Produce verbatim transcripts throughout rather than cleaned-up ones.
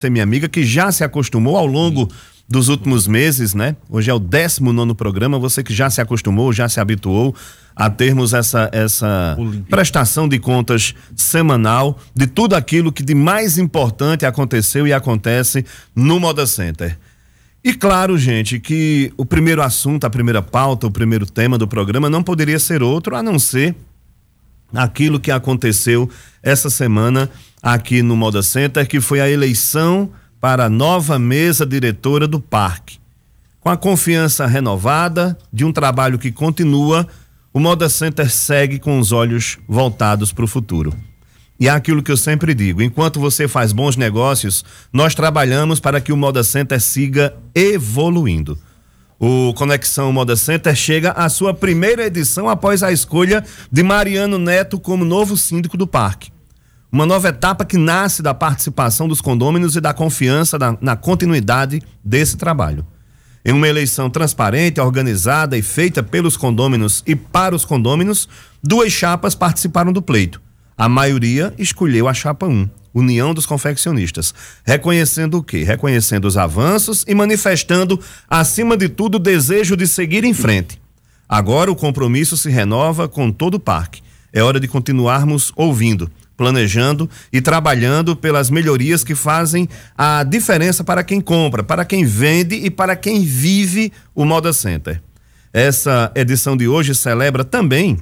Você, minha amiga, que já se acostumou ao longo dos últimos meses, né? Hoje é o décimo nono programa, você que já se acostumou, já se habituou a termos essa, essa prestação de contas semanal de tudo aquilo que de mais importante aconteceu e acontece no Moda Center. E claro, gente, que o primeiro assunto, a primeira pauta, o primeiro tema do programa não poderia ser outro a não ser aquilo que aconteceu essa semana aqui no Moda Center, que foi a eleição para a nova mesa diretora do parque. Com a confiança renovada de um trabalho que continua, o Moda Center segue com os olhos voltados para o futuro. E é aquilo que eu sempre digo, enquanto você faz bons negócios, nós trabalhamos para que o Moda Center siga evoluindo. O Conexão Moda Center chega à sua primeira edição após a escolha de Mariano Neto como novo síndico do parque. Uma nova etapa que nasce da participação dos condôminos e da confiança na, na continuidade desse trabalho. Em uma eleição transparente, organizada e feita pelos condôminos e para os condôminos, duas chapas participaram do pleito. A maioria escolheu a chapa um, União dos Confeccionistas, reconhecendo o quê? Reconhecendo os avanços e manifestando, acima de tudo, o desejo de seguir em frente. Agora o compromisso se renova com todo o parque. É hora de continuarmos ouvindo, planejando e trabalhando pelas melhorias que fazem a diferença para quem compra, para quem vende e para quem vive o Moda Center. Essa edição de hoje celebra também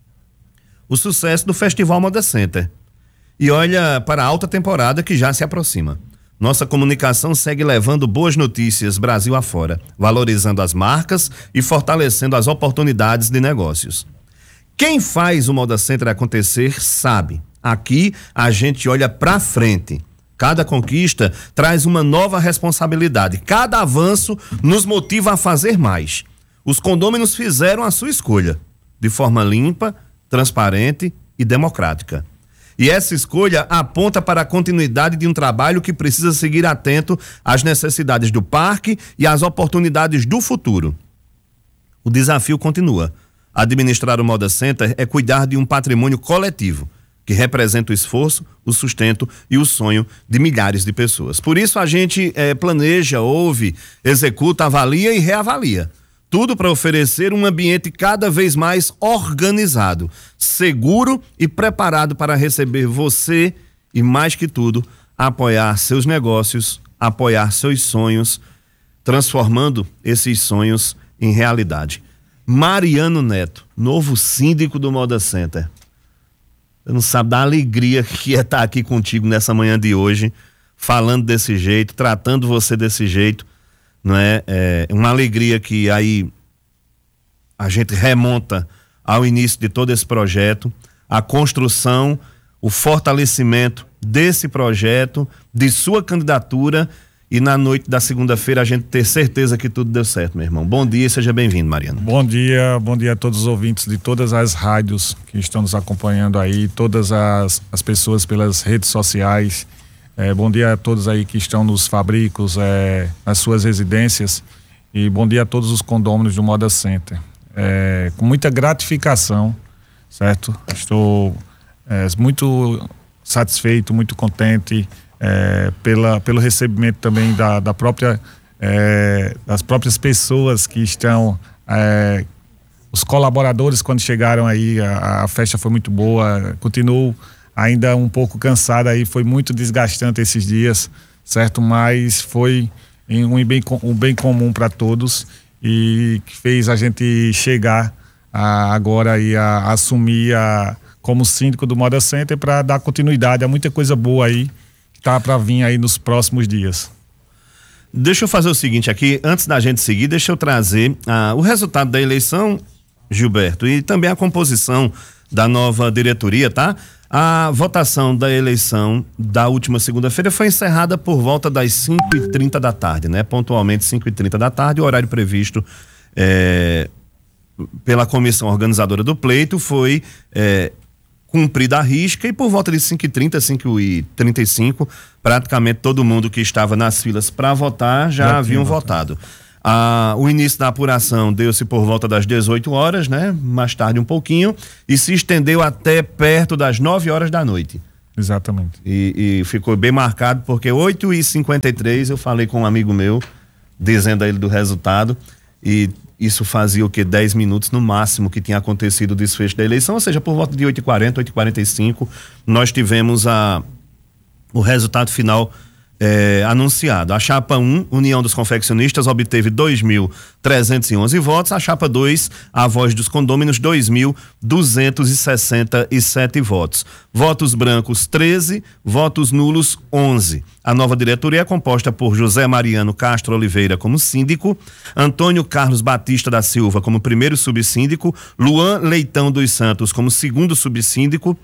o sucesso do Festival Moda Center. E olha para a alta temporada que já se aproxima. Nossa comunicação segue levando boas notícias Brasil afora, valorizando as marcas e fortalecendo as oportunidades de negócios. Quem faz o Moda Center acontecer sabe. Aqui a gente olha para frente. Cada conquista traz uma nova responsabilidade. Cada avanço nos motiva a fazer mais. Os condôminos fizeram a sua escolha, de forma limpa, transparente e democrática. E essa escolha aponta para a continuidade de um trabalho que precisa seguir atento às necessidades do parque e às oportunidades do futuro. O desafio continua. Administrar o Moda Center é cuidar de um patrimônio coletivo, que representa o esforço, o sustento e o sonho de milhares de pessoas. Por isso a gente eh, planeja, ouve, executa, avalia e reavalia. Tudo para oferecer um ambiente cada vez mais organizado, seguro e preparado para receber você e, mais que tudo, apoiar seus negócios, apoiar seus sonhos, transformando esses sonhos em realidade. Mariano Neto, novo síndico do Moda Center. Você não sabe da alegria que é estar aqui contigo nessa manhã de hoje, falando desse jeito, tratando você desse jeito. Não é? É uma alegria que aí a gente remonta ao início de todo esse projeto, a construção, o fortalecimento desse projeto, de sua candidatura, e na noite da segunda-feira a gente ter certeza que tudo deu certo, meu irmão. Bom dia e seja bem-vindo, Mariano. Bom dia, bom dia a todos os ouvintes de todas as rádios que estão nos acompanhando aí, todas as, as pessoas pelas redes sociais. É, bom dia a todos aí que estão nos fabricos, é, nas suas residências, e bom dia a todos os condôminos do Moda Center. É, com muita gratificação, certo? Estou é, muito satisfeito, muito contente é, pela, pelo recebimento também da, da própria, é, das próprias pessoas que estão, é, os colaboradores quando chegaram aí, a, a festa foi muito boa, continuo ainda um pouco cansada aí, foi muito desgastante esses dias, certo? Mas foi um bem, um bem comum para todos e que fez a gente chegar a, agora aí a, a assumir a, como síndico do Moda Center para dar continuidade a muita coisa boa aí que tá para vir aí nos próximos dias. Deixa eu fazer o seguinte aqui, antes da gente seguir, deixa eu trazer ah, o resultado da eleição, Gilberto, e também a composição da nova diretoria, tá? A votação da eleição da última segunda-feira foi encerrada por volta das cinco e trinta da tarde, né? Pontualmente cinco e trinta da tarde, o horário previsto é, pela comissão organizadora do pleito foi é, cumprida a risca, e por volta de cinco e trinta, cinco e trinta e cinco, praticamente todo mundo que estava nas filas para votar já, já haviam votado. Ah, o início da apuração deu-se por volta das dezoito horas, né? Mais tarde um pouquinho, e se estendeu até perto das nove horas da noite. Exatamente. E, e ficou bem marcado porque oito e cinquenta e três eu falei com um amigo meu, dizendo a ele do resultado, e isso fazia o que? dez minutos no máximo que tinha acontecido o desfecho da eleição, ou seja, por volta de oito e quarenta, oito e quarenta e cinco, nós tivemos a, o resultado final É, anunciado. A chapa um, União dos Confeccionistas, obteve dois mil trezentos e onze votos. A chapa dois, a Voz dos Condôminos, dois mil duzentos e sessenta e sete votos. Votos brancos, treze. Votos nulos, onze. A nova diretoria é composta por José Mariano Castro Oliveira como síndico, Antônio Carlos Batista da Silva como primeiro subsíndico, Luan Leitão dos Santos como segundo subsíndico,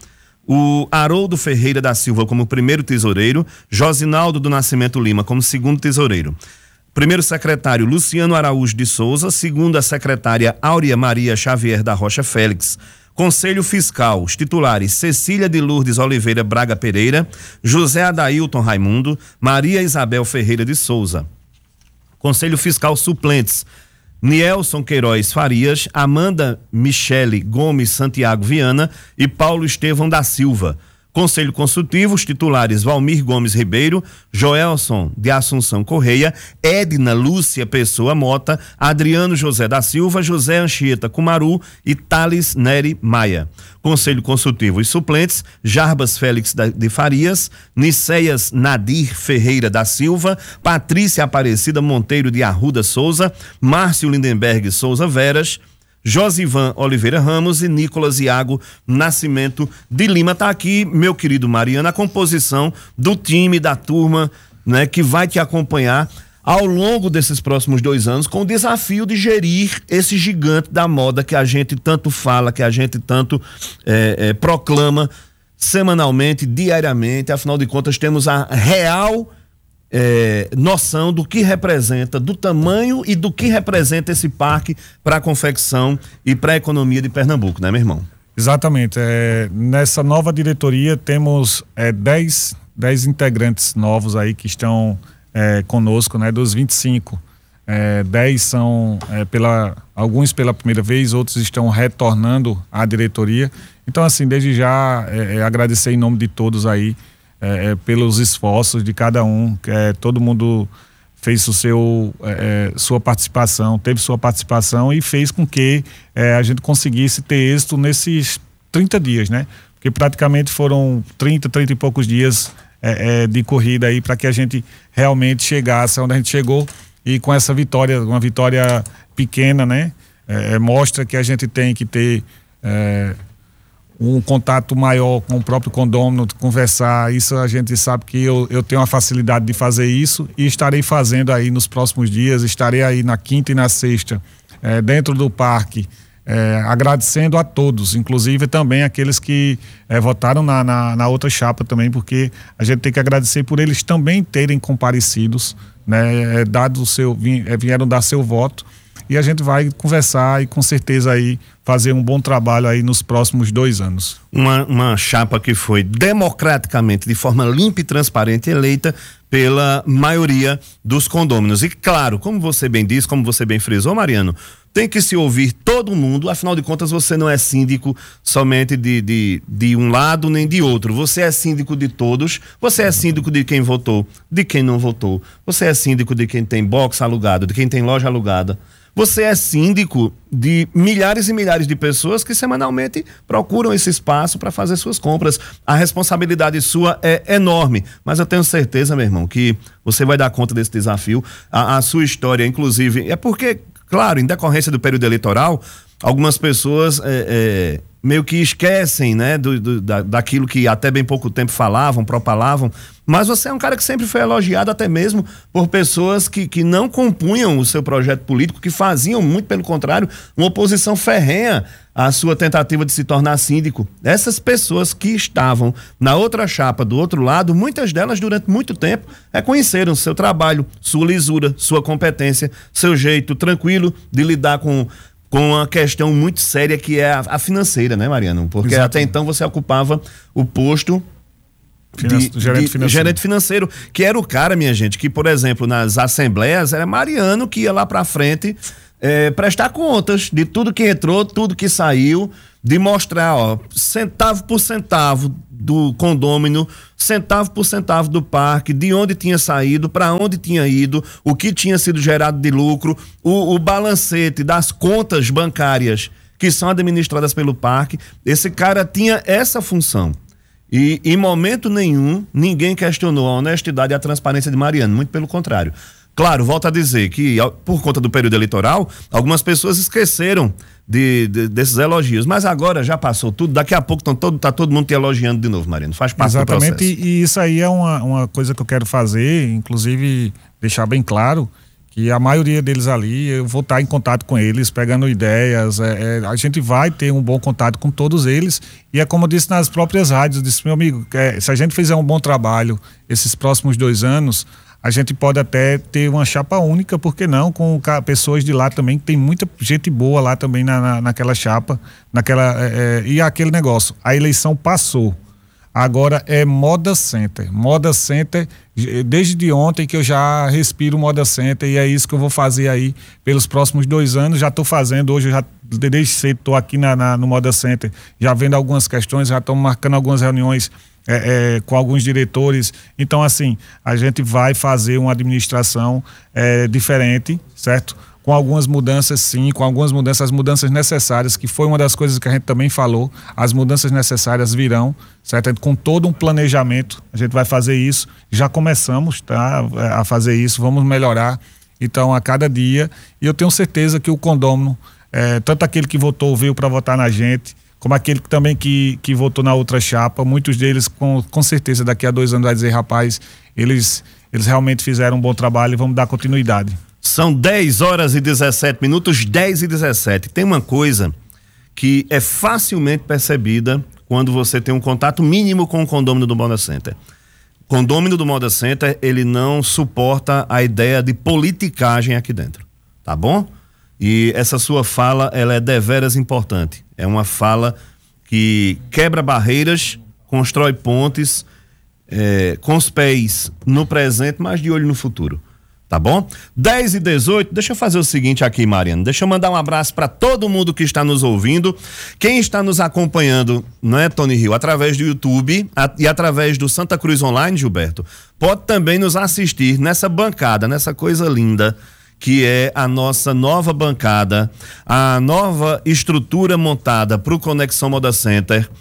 o Haroldo Ferreira da Silva como primeiro tesoureiro, Josinaldo do Nascimento Lima como segundo tesoureiro. Primeiro secretário, Luciano Araújo de Souza. Segunda secretária, Áurea Maria Xavier da Rocha Félix. Conselho Fiscal, os titulares: Cecília de Lourdes Oliveira Braga Pereira, José Adailton Raimundo, Maria Isabel Ferreira de Souza. Conselho Fiscal suplentes: Nielson Queiroz Farias, Amanda Michele Gomes Santiago Viana e Paulo Estevão da Silva. Conselho Consultivo, os titulares: Valmir Gomes Ribeiro, Joelson de Assunção Correia, Edna Lúcia Pessoa Mota, Adriano José da Silva, José Anchieta Cumaru e Thales Neri Maia. Conselho Consultivo, os suplentes: Jarbas Félix de Farias, Niceias Nadir Ferreira da Silva, Patrícia Aparecida Monteiro de Arruda Souza, Márcio Lindenberg Souza Veras, Josivan Oliveira Ramos e Nicolas Iago Nascimento de Lima. Tá aqui, meu querido Mariano, a composição do time, da turma, né, que vai te acompanhar ao longo desses próximos dois anos com o desafio de gerir esse gigante da moda que a gente tanto fala, que a gente tanto é, é, proclama semanalmente, diariamente. Afinal de contas, temos a real É, noção do que representa, do tamanho e do que representa esse parque para a confecção e para a economia de Pernambuco, né, meu irmão? Exatamente. É, nessa nova diretoria temos é, dez integrantes novos aí que estão é, conosco, né? Dos vinte e cinco, é, dez são é, pela, alguns pela primeira vez, outros estão retornando à diretoria. Então, assim, desde já é, é, agradecer em nome de todos aí É, é, pelos esforços de cada um, é, todo mundo fez o seu, é, sua participação, teve sua participação e fez com que é, a gente conseguisse ter êxito nesses trinta dias, né? Porque praticamente foram trinta, trinta e poucos dias é, é, de corrida aí para que a gente realmente chegasse onde a gente chegou, e com essa vitória, uma vitória pequena, né? É, mostra que a gente tem que ter é, um contato maior com o próprio condômino, conversar. Isso a gente sabe que eu, eu tenho a facilidade de fazer isso e estarei fazendo aí nos próximos dias. Estarei aí na quinta e na sexta é, dentro do parque, é, agradecendo a todos, inclusive também aqueles que é, votaram na, na, na outra chapa também, porque a gente tem que agradecer por eles também terem comparecidos, né, é, dado o seu, vieram dar seu voto. E a gente vai conversar e com certeza aí fazer um bom trabalho aí nos próximos dois anos. Uma, uma chapa que foi democraticamente, de forma limpa e transparente, eleita pela maioria dos condôminos. E claro, como você bem disse, como você bem frisou, Mariano, tem que se ouvir todo mundo. Afinal de contas, você não é síndico somente de, de, de um lado nem de outro. Você é síndico de todos. Você é síndico de quem votou, de quem não votou. Você é síndico de quem tem box alugado, de quem tem loja alugada. Você é síndico de milhares e milhares de pessoas que semanalmente procuram esse espaço para fazer suas compras. A responsabilidade sua é enorme, mas eu tenho certeza, meu irmão, que você vai dar conta desse desafio. A, a sua história, inclusive, é porque, claro, em decorrência do período eleitoral, algumas pessoas é, é, meio que esquecem, né, do, do, da, daquilo que até bem pouco tempo falavam, propalavam, mas você é um cara que sempre foi elogiado até mesmo por pessoas que, que não compunham o seu projeto político, que faziam, muito pelo contrário, uma oposição ferrenha à sua tentativa de se tornar síndico. Essas pessoas que estavam na outra chapa, do outro lado, muitas delas durante muito tempo reconheceram seu trabalho, sua lisura, sua competência, seu jeito tranquilo de lidar com com uma questão muito séria que é a, a financeira, né, Mariano? Porque Exato. Até então você ocupava o posto de, de, gerente, financeiro. gerente financeiro, que era o cara, minha gente, que, por exemplo, nas assembleias, era Mariano que ia lá pra frente é, prestar contas de tudo que entrou, tudo que saiu, de mostrar, ó, centavo por centavo do condômino, centavo por centavo do parque, de onde tinha saído, para onde tinha ido, o que tinha sido gerado de lucro, o, o balancete das contas bancárias que são administradas pelo parque. Esse cara tinha essa função. E em momento nenhum, ninguém questionou a honestidade e a transparência de Mariano, muito pelo contrário. Claro, volto a dizer que, por conta do período eleitoral, algumas pessoas esqueceram de, de, desses elogios, mas agora já passou tudo, daqui a pouco tão todo, tá todo mundo te elogiando de novo, Mariano, faz parte do processo. Exatamente, e, e isso aí é uma, uma coisa que eu quero fazer, inclusive deixar bem claro, que a maioria deles ali, eu vou estar em contato com eles, pegando ideias, é, é, a gente vai ter um bom contato com todos eles, e é como eu disse nas próprias rádios, eu disse, meu amigo, é, se a gente fizer um bom trabalho esses próximos dois anos, a gente pode até ter uma chapa única, por que não, com pessoas de lá também, que tem muita gente boa lá também na, na, naquela chapa, naquela, é, e aquele negócio, a eleição passou, agora é Moda Center, Moda Center, desde ontem que eu já respiro Moda Center, e é isso que eu vou fazer aí pelos próximos dois anos, já estou fazendo, hoje eu já desde cedo estou aqui na, na, no Moda Center, já vendo algumas questões, já estamos marcando algumas reuniões É, é, com alguns diretores. Então, assim, a gente vai fazer uma administração é, diferente, certo? Com algumas mudanças, sim, com algumas mudanças, as mudanças necessárias, que foi uma das coisas que a gente também falou, as mudanças necessárias virão, certo? Com todo um planejamento, a gente vai fazer isso, já começamos, tá, a fazer isso, vamos melhorar, então, a cada dia, e eu tenho certeza que o condômino, é, tanto aquele que votou, veio para votar na gente, como aquele que também que, que votou na outra chapa, muitos deles com, com certeza daqui a dois anos vai dizer, rapaz, eles, eles realmente fizeram um bom trabalho e vamos dar continuidade. São dez horas e dezessete minutos, dez e dezessete. Tem uma coisa que é facilmente percebida quando você tem um contato mínimo com o condômino do Moda Center. O condômino do Moda Center, ele não suporta a ideia de politicagem aqui dentro, tá bom? E essa sua fala, ela é deveras importante. É uma fala que quebra barreiras, constrói pontes, é, com os pés no presente, mas de olho no futuro. Tá bom? dez e dezoito, deixa eu fazer o seguinte aqui, Mariano. Deixa eu mandar um abraço para todo mundo que está nos ouvindo. Quem está nos acompanhando, não é, Tony Rio? Através do YouTube a, e através do Santa Cruz Online, Gilberto, pode também nos assistir nessa bancada, nessa coisa linda, que é a nossa nova bancada, a nova estrutura montada para o Conexão Moda Center.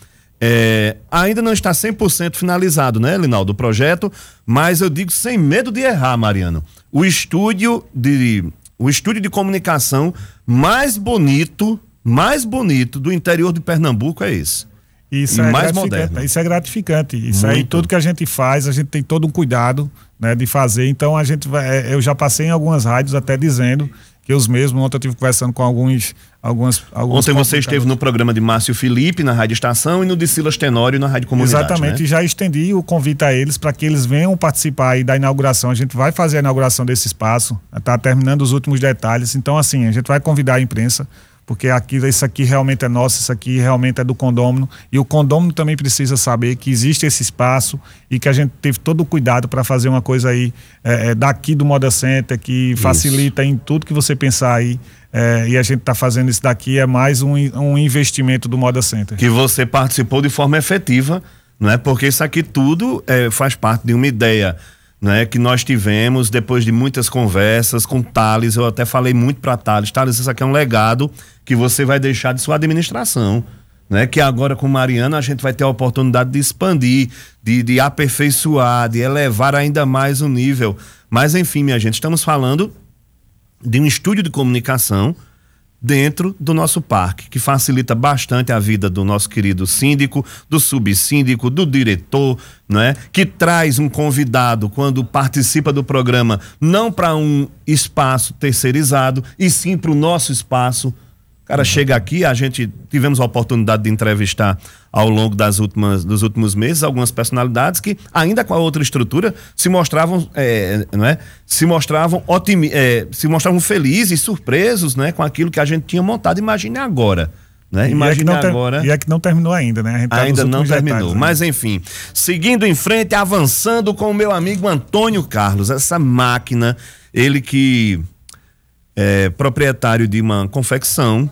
É, ainda não está cem por cento finalizado, né, Linaldo, o projeto, mas eu digo sem medo de errar, Mariano. O estúdio de, o estúdio de comunicação mais bonito, mais bonito do interior de Pernambuco é esse. Isso e é mais gratificante, moderno. Isso é gratificante. Isso Muito. Aí, tudo que a gente faz, a gente tem todo um cuidado, né, de fazer. Então, a gente vai, eu já passei em algumas rádios até dizendo que os mesmos, ontem eu estive conversando com alguns, algumas, alguns Ontem você esteve no programa de Márcio Felipe, na Rádio Estação, e no de Silas Tenório, na Rádio Comunidade. Exatamente, né? Já estendi o convite a eles para que eles venham participar aí da inauguração. A gente vai fazer a inauguração desse espaço, está terminando os últimos detalhes. Então, assim, a gente vai convidar a imprensa, porque aqui, isso aqui realmente é nosso, isso aqui realmente é do condômino, e o condômino também precisa saber que existe esse espaço e que a gente teve todo o cuidado para fazer uma coisa aí é, daqui do Moda Center, que isso. Facilita em tudo que você pensar aí, é, e a gente está fazendo isso daqui, é mais um, um investimento do Moda Center. Que você participou de forma efetiva, não é? Porque isso aqui tudo é, faz parte de uma ideia, né, que nós tivemos depois de muitas conversas com Thales. Eu até falei muito para Thales, Thales, isso aqui é um legado que você vai deixar de sua administração, né? Que agora com Mariana a gente vai ter a oportunidade de expandir, de, de aperfeiçoar, de elevar ainda mais o nível. Mas enfim, minha gente, estamos falando de um estúdio de comunicação dentro do nosso parque, que facilita bastante a vida do nosso querido síndico, do subsíndico, do diretor, né? Que traz um convidado quando participa do programa, não para um espaço terceirizado, e sim para o nosso espaço. O cara chega aqui, a gente tivemos a oportunidade de entrevistar ao longo das últimas, dos últimos meses algumas personalidades que, ainda com a outra estrutura, se mostravam, é, não é? se mostravam otimi, é, se mostravam felizes, surpresos, né? Com aquilo que a gente tinha montado. Imagine agora, né? Imagine e é agora. Ter, e é que não terminou ainda, né? A gente tá ainda não terminou, detalhes, né? Mas enfim, seguindo em frente, avançando com o meu amigo Antônio Carlos, essa máquina, ele que é proprietário de uma confecção,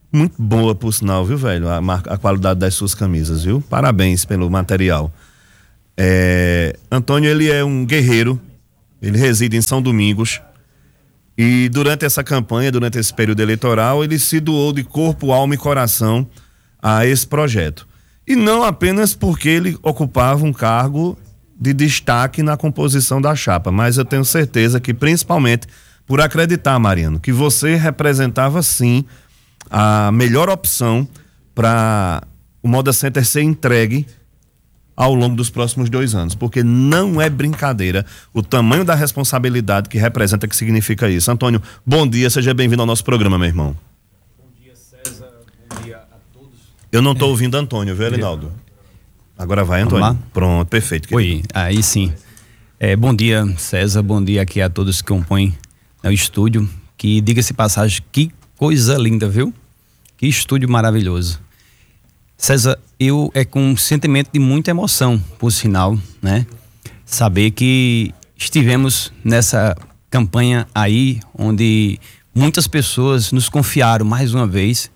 Muito boa, por sinal, viu, velho? A, marca, a qualidade das suas camisas, viu? Parabéns pelo material. É, Antônio, ele é um guerreiro, ele reside em São Domingos e durante essa campanha, durante esse período eleitoral, ele se doou de corpo, alma e coração a esse projeto. E não apenas porque ele ocupava um cargo de destaque na composição da chapa, mas eu tenho certeza que principalmente por acreditar, Mariano, que você representava sim a melhor opção para o Moda Center ser entregue ao longo dos próximos dois anos, porque não é brincadeira o tamanho da responsabilidade que representa, que significa isso. Antônio, bom dia, seja bem-vindo ao nosso programa, meu irmão. Bom dia, César, bom dia a todos. Eu não estou ouvindo Antônio, viu, Elinaldo? Agora vai, Antônio. Pronto, perfeito. Oi, aí sim. É, bom dia, César, bom dia aqui a todos que compõem o estúdio, que diga-se passagem, que coisa linda, viu? Que estúdio maravilhoso. César, eu é com um sentimento de muita emoção, por sinal, né? Saber que estivemos nessa campanha aí, onde muitas pessoas nos confiaram mais uma vez,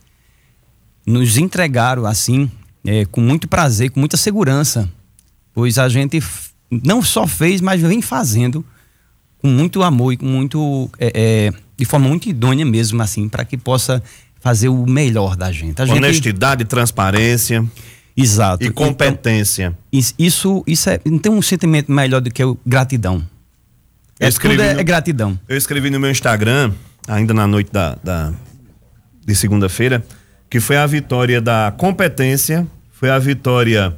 nos entregaram assim, é, com muito prazer, com muita segurança, pois a gente não só fez, mas vem fazendo com muito amor e com muito, é, é, de forma muito idônea mesmo, assim, para que possa fazer o melhor da gente. A Honestidade, gente... transparência. Exato. E competência. Então, isso, isso é, não tem um sentimento melhor do que o gratidão. É, tudo é, no, é gratidão. Eu escrevi no meu Instagram, ainda na noite da, da, de segunda-feira, que foi a vitória da competência, foi a vitória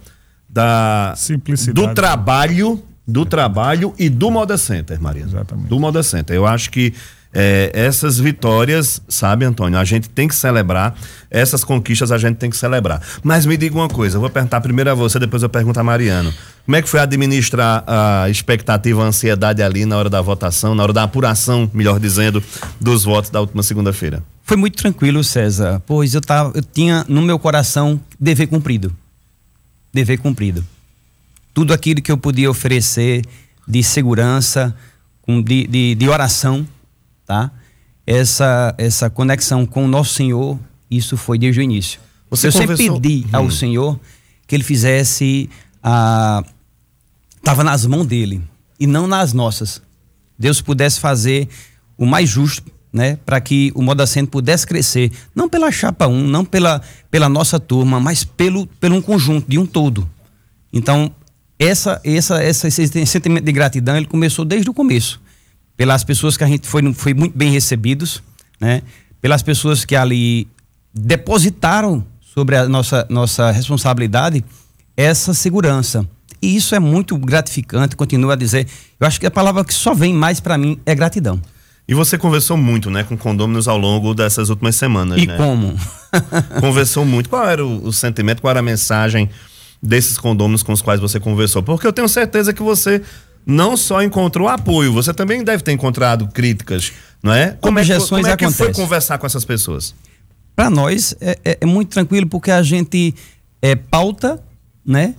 da simplicidade, do trabalho, do trabalho e do Moda Center, Maria. Exatamente. Do Moda Center. Eu acho que É, essas vitórias, sabe, Antônio, a gente tem que celebrar, essas conquistas a gente tem que celebrar. Mas me diga uma coisa, eu vou perguntar primeiro a você, depois eu pergunto a Mariano. Como é que foi administrar a expectativa, a ansiedade ali na hora da votação, na hora da apuração, melhor dizendo, dos votos da última segunda-feira? Foi muito tranquilo, César, pois eu, tava, eu tinha no meu coração dever cumprido. Dever cumprido. Tudo aquilo que eu podia oferecer de segurança, de, de, de oração, tá? Essa, essa conexão com o nosso Senhor, isso foi desde o início. Você eu conversou... sempre pedi ao hum. Senhor que ele fizesse a... Estava nas mãos dele e não nas nossas. Deus pudesse fazer o mais justo, né? Para que o Moda Center pudesse crescer, não pela chapa um, não pela, pela nossa turma, mas pelo, pelo um conjunto, de um todo. Então, essa, essa, essa, esse sentimento de gratidão, ele começou desde o começo. Pelas pessoas que a gente foi, foi muito bem recebidos, né? Pelas pessoas que ali depositaram sobre a nossa, nossa responsabilidade essa segurança. E isso é muito gratificante, continuo a dizer. Eu acho que a palavra que só vem mais para mim é gratidão. E você conversou muito, né, com condôminos ao longo dessas últimas semanas, e né? E como? Conversou muito. Qual era o, o sentimento, qual era a mensagem desses condôminos com os quais você conversou? Porque eu tenho certeza que você não só encontrou apoio, você também deve ter encontrado críticas, não é? Como Objeções é que, como é que foi acontecem. conversar com essas pessoas? Para nós é, é, é muito tranquilo, porque a gente é, pauta, né?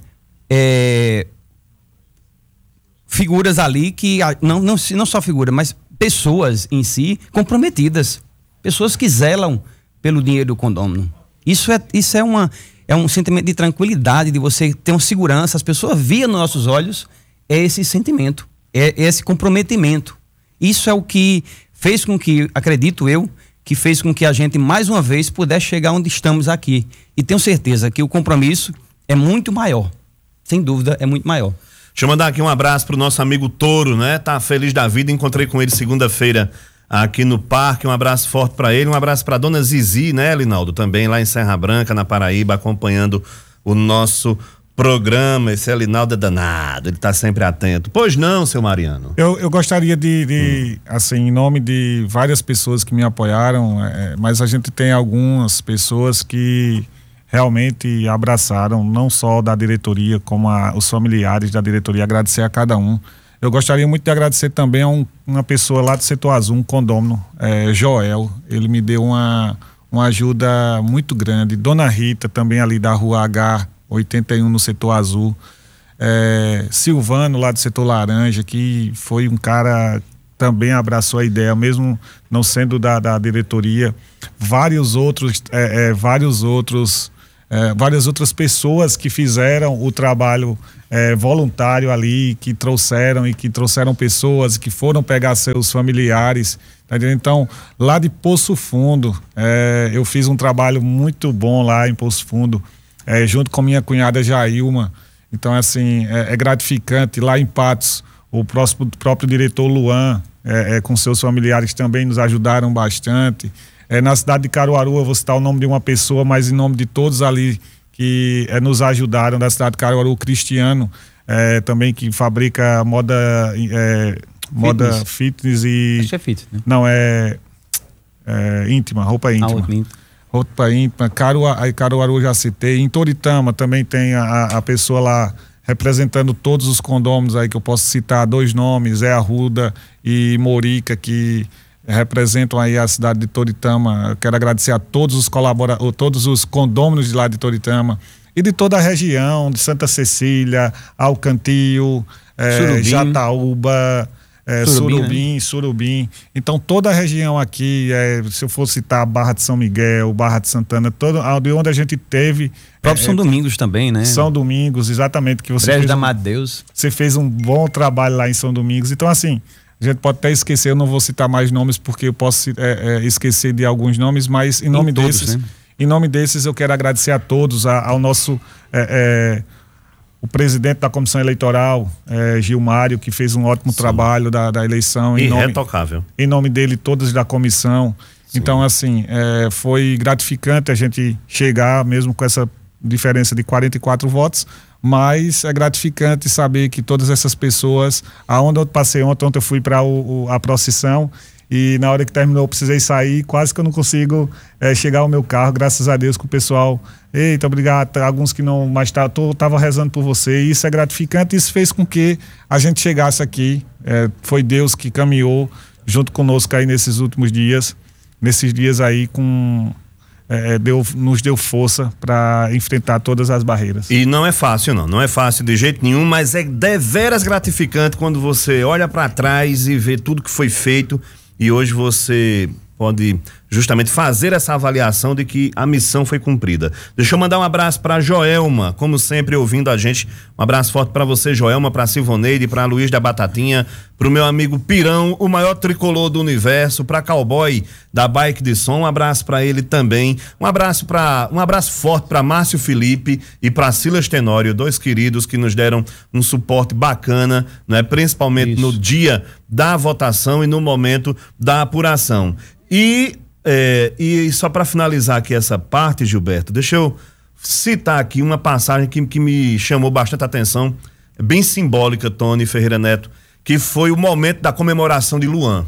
É, figuras ali que, não, não, não só figura, mas pessoas em si comprometidas, pessoas que zelam pelo dinheiro do condômino. Isso é, isso é, uma, é um sentimento de tranquilidade, de você ter uma segurança, as pessoas viam nos nossos olhos. É esse sentimento, é esse comprometimento. Isso é o que fez com que, acredito eu, que fez com que a gente mais uma vez pudesse chegar onde estamos aqui. E tenho certeza que o compromisso é muito maior. Sem dúvida, é muito maior. Deixa eu mandar aqui um abraço pro nosso amigo Toro, né? Tá feliz da vida, encontrei com ele segunda-feira aqui no parque. Um abraço forte para ele, um abraço pra dona Zizi, né, Linaldo? Também lá em Serra Branca, na Paraíba, acompanhando o nosso programa. Esse Elinaldo é danado, ele tá sempre atento. Pois não, seu Mariano? Eu, eu gostaria de, de hum. assim, em nome de várias pessoas que me apoiaram, é, mas a gente tem algumas pessoas que realmente abraçaram, não só da diretoria, como a, os familiares da diretoria, agradecer a cada um. Eu gostaria muito de agradecer também a um, uma pessoa lá do Setor Azul, um condômino, é, Joel, ele me deu uma, uma ajuda muito grande. Dona Rita, também ali da Rua H oitenta e um no Setor Azul, é, Silvano lá do Setor Laranja, que foi um cara também abraçou a ideia, mesmo não sendo da, da diretoria. Vários outros, é, é, vários outros, é, várias outras pessoas que fizeram o trabalho é, voluntário ali, que trouxeram e que trouxeram pessoas que foram pegar seus familiares. Tá entendendo? Então, lá de Poço Fundo, é, eu fiz um trabalho muito bom lá em Poço Fundo, é, junto com minha cunhada Jailma. Então, assim, é, é gratificante. Lá em Patos, o próximo, próprio diretor Luan, é, é, com seus familiares também nos ajudaram bastante. É, na cidade de Caruaru, eu vou citar o nome de uma pessoa, mas em nome de todos ali que é, nos ajudaram, da cidade de Caruaru, o Cristiano, é, também que fabrica moda, é, moda fitness. fitness e... Acho que é fitness, né? Não, é, é íntima, roupa íntima. Ah, roupa íntima. Caruaru, Caruaru já citei. Em Toritama também tem a, a pessoa lá representando todos os condôminos aí, que eu posso citar dois nomes, é Arruda e Morica, que representam aí a cidade de Toritama. Eu quero agradecer a todos os colaboradores, todos os condôminos de lá de Toritama e de toda a região, de Santa Cecília, Alcantil, é, Jataúba, é, Surubim, Surubim, né? Surubim. Então toda a região aqui, é, se eu for citar Barra de São Miguel, Barra de Santana, todo, de onde a gente teve. O próprio é, São Domingos também, né? São Domingos, exatamente. Que você fez da um, Madeus. Você fez um bom trabalho lá em São Domingos. Então, assim, a gente pode até esquecer, eu não vou citar mais nomes porque eu posso é, é, esquecer de alguns nomes, mas em nome em todos, desses, né? em nome desses eu quero agradecer a todos, a, ao nosso é, é, o presidente da comissão eleitoral, é, Gilmário, que fez um ótimo Sim. trabalho da, da eleição. Irretocável. Em nome, em nome dele, todos da comissão. Sim. Então, assim, é, foi gratificante a gente chegar, mesmo com essa diferença de quarenta e quatro votos, mas é gratificante saber que todas essas pessoas, aonde eu passei ontem, ontem eu fui para a procissão e na hora que terminou eu precisei sair, quase que eu não consigo é, chegar ao meu carro, graças a Deus que o pessoal, eita, obrigado, alguns que não, mas tá, tô, tava rezando por você, e isso é gratificante, isso fez com que a gente chegasse aqui, é, foi Deus que caminhou junto conosco aí nesses últimos dias, nesses dias aí com... É, deu, nos deu força para enfrentar todas as barreiras. E não é fácil, não, não é fácil de jeito nenhum, mas é deveras gratificante quando você olha para trás e vê tudo que foi feito, e hoje você pode justamente fazer essa avaliação de que a missão foi cumprida. Deixa eu mandar um abraço para Joelma, como sempre ouvindo a gente, um abraço forte para você, Joelma, para Silvoneide, para Luiz da Batatinha, para o meu amigo Pirão, o maior tricolor do universo, para Cowboy da Bike de Som, um abraço para ele também, um abraço para um abraço forte para Márcio Felipe e para Silas Tenório, dois queridos que nos deram um suporte bacana, né, principalmente Isso. no dia da votação e no momento da apuração. E É, e só para finalizar aqui essa parte, Gilberto, deixa eu citar aqui uma passagem que, que me chamou bastante atenção, bem simbólica, Tony Ferreira Neto, que foi o momento da comemoração de Luan.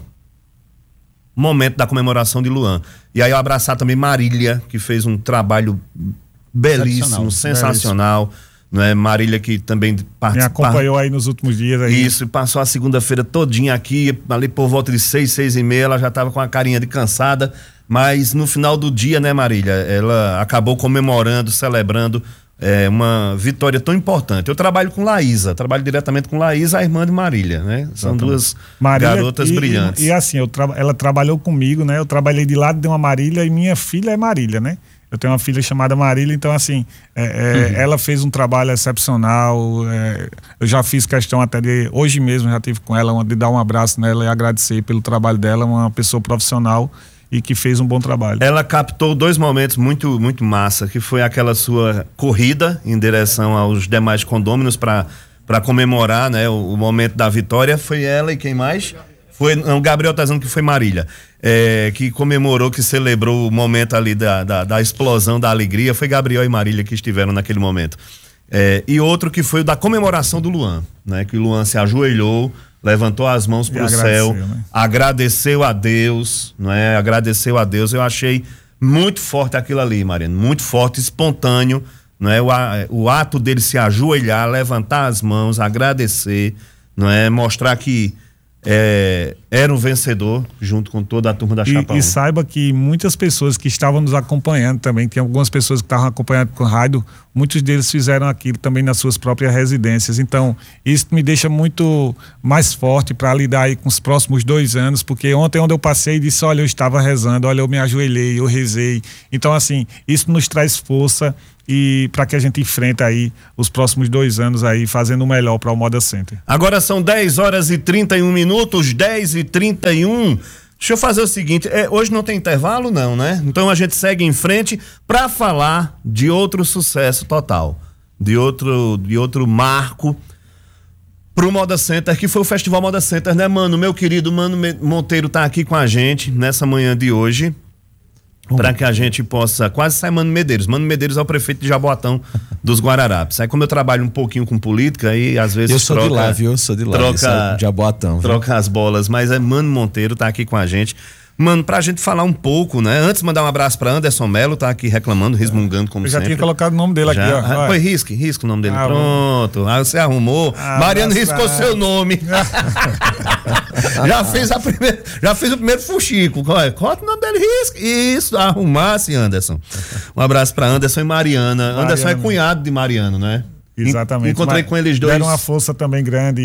Momento da comemoração de Luan. E aí eu abraçar também Marília, que fez um trabalho belíssimo, sensacional. Não é? Marília que também participou. Me acompanhou aí nos últimos dias. Aí. Isso, passou a segunda-feira todinha aqui, ali por volta de seis, seis e meia, ela já estava com a carinha de cansada, mas no final do dia, né, Marília, ela acabou comemorando, celebrando é, uma vitória tão importante. Eu trabalho com Laísa, trabalho diretamente com Laísa, a irmã de Marília, né? São Exatamente. duas Marília, garotas e, brilhantes. E, e assim, eu tra- ela trabalhou comigo, né? Eu trabalhei de lado de uma Marília e minha filha é Marília, né? Eu tenho uma filha chamada Marília, então assim, é, é, uhum. ela fez um trabalho excepcional, é, eu já fiz questão até de, hoje mesmo já tive com ela, de dar um abraço nela e agradecer pelo trabalho dela, uma pessoa profissional e que fez um bom trabalho. Ela captou dois momentos muito, muito massa, que foi aquela sua corrida em direção aos demais condôminos para para comemorar, né, o, o momento da vitória, foi ela e quem mais? Foi, não, o Gabriel tá dizendo que foi Marília, é, que comemorou, que celebrou o momento ali da, da, da explosão da alegria, foi Gabriel e Marília que estiveram naquele momento. É, e outro que foi o da comemoração do Luan, né? Que o Luan se ajoelhou, levantou as mãos para o céu, né? Agradeceu a Deus, não é? Agradeceu a Deus. Eu achei muito forte aquilo ali, Mariana, muito forte, espontâneo, não é? O, o ato dele se ajoelhar, levantar as mãos, agradecer, não é? Mostrar que é, era um vencedor junto com toda a turma da Chapa E, e saiba que muitas pessoas que estavam nos acompanhando também, tem algumas pessoas que estavam acompanhando com rádio, muitos deles fizeram aquilo também nas suas próprias residências. Então, isso me deixa muito mais forte para lidar aí com os próximos dois anos, porque ontem onde eu passei disse, olha, eu estava rezando, olha, eu me ajoelhei, eu rezei. Então, assim, isso nos traz força e para que a gente enfrente aí os próximos dois anos aí fazendo o melhor para o Moda Center. Agora são dez horas e trinta e um minutos, dez e trinta e um. Deixa eu fazer o seguinte, é, hoje não tem intervalo não, né? Então a gente segue em frente para falar de outro sucesso total, de outro, de outro marco pro Moda Center, que foi o Festival Moda Center, né, mano? Meu querido Mano Monteiro tá aqui com a gente nessa manhã de hoje. Para que a gente possa quase sair Mano Medeiros. Mano Medeiros é o prefeito de Jaboatão dos Guararapes. Aí como eu trabalho um pouquinho com política, aí às vezes eu sou troca, de lá, viu? Eu sou de lá, troca, de Jaboatão. Troca as bolas, mas é Mano Monteiro tá aqui com a gente. Mano, pra gente falar um pouco, né? Antes mandar um abraço pra Anderson Melo, tá aqui reclamando, resmungando como eu já sempre. tinha colocado o nome dele já, aqui, ó. Foi, risque, risque o nome dele. Ah, pronto. Aí você arrumou. Ah, Mariano mas, riscou ah. seu nome. já fez a primeira, já fez o primeiro fuxico. Corta o nome dele, risque. Isso, arrumasse, Anderson. Um abraço pra Anderson e Mariana. Mariana. Anderson é cunhado de Mariano, né? Exatamente. Encontrei Mas com eles dois. deram uma força também grande.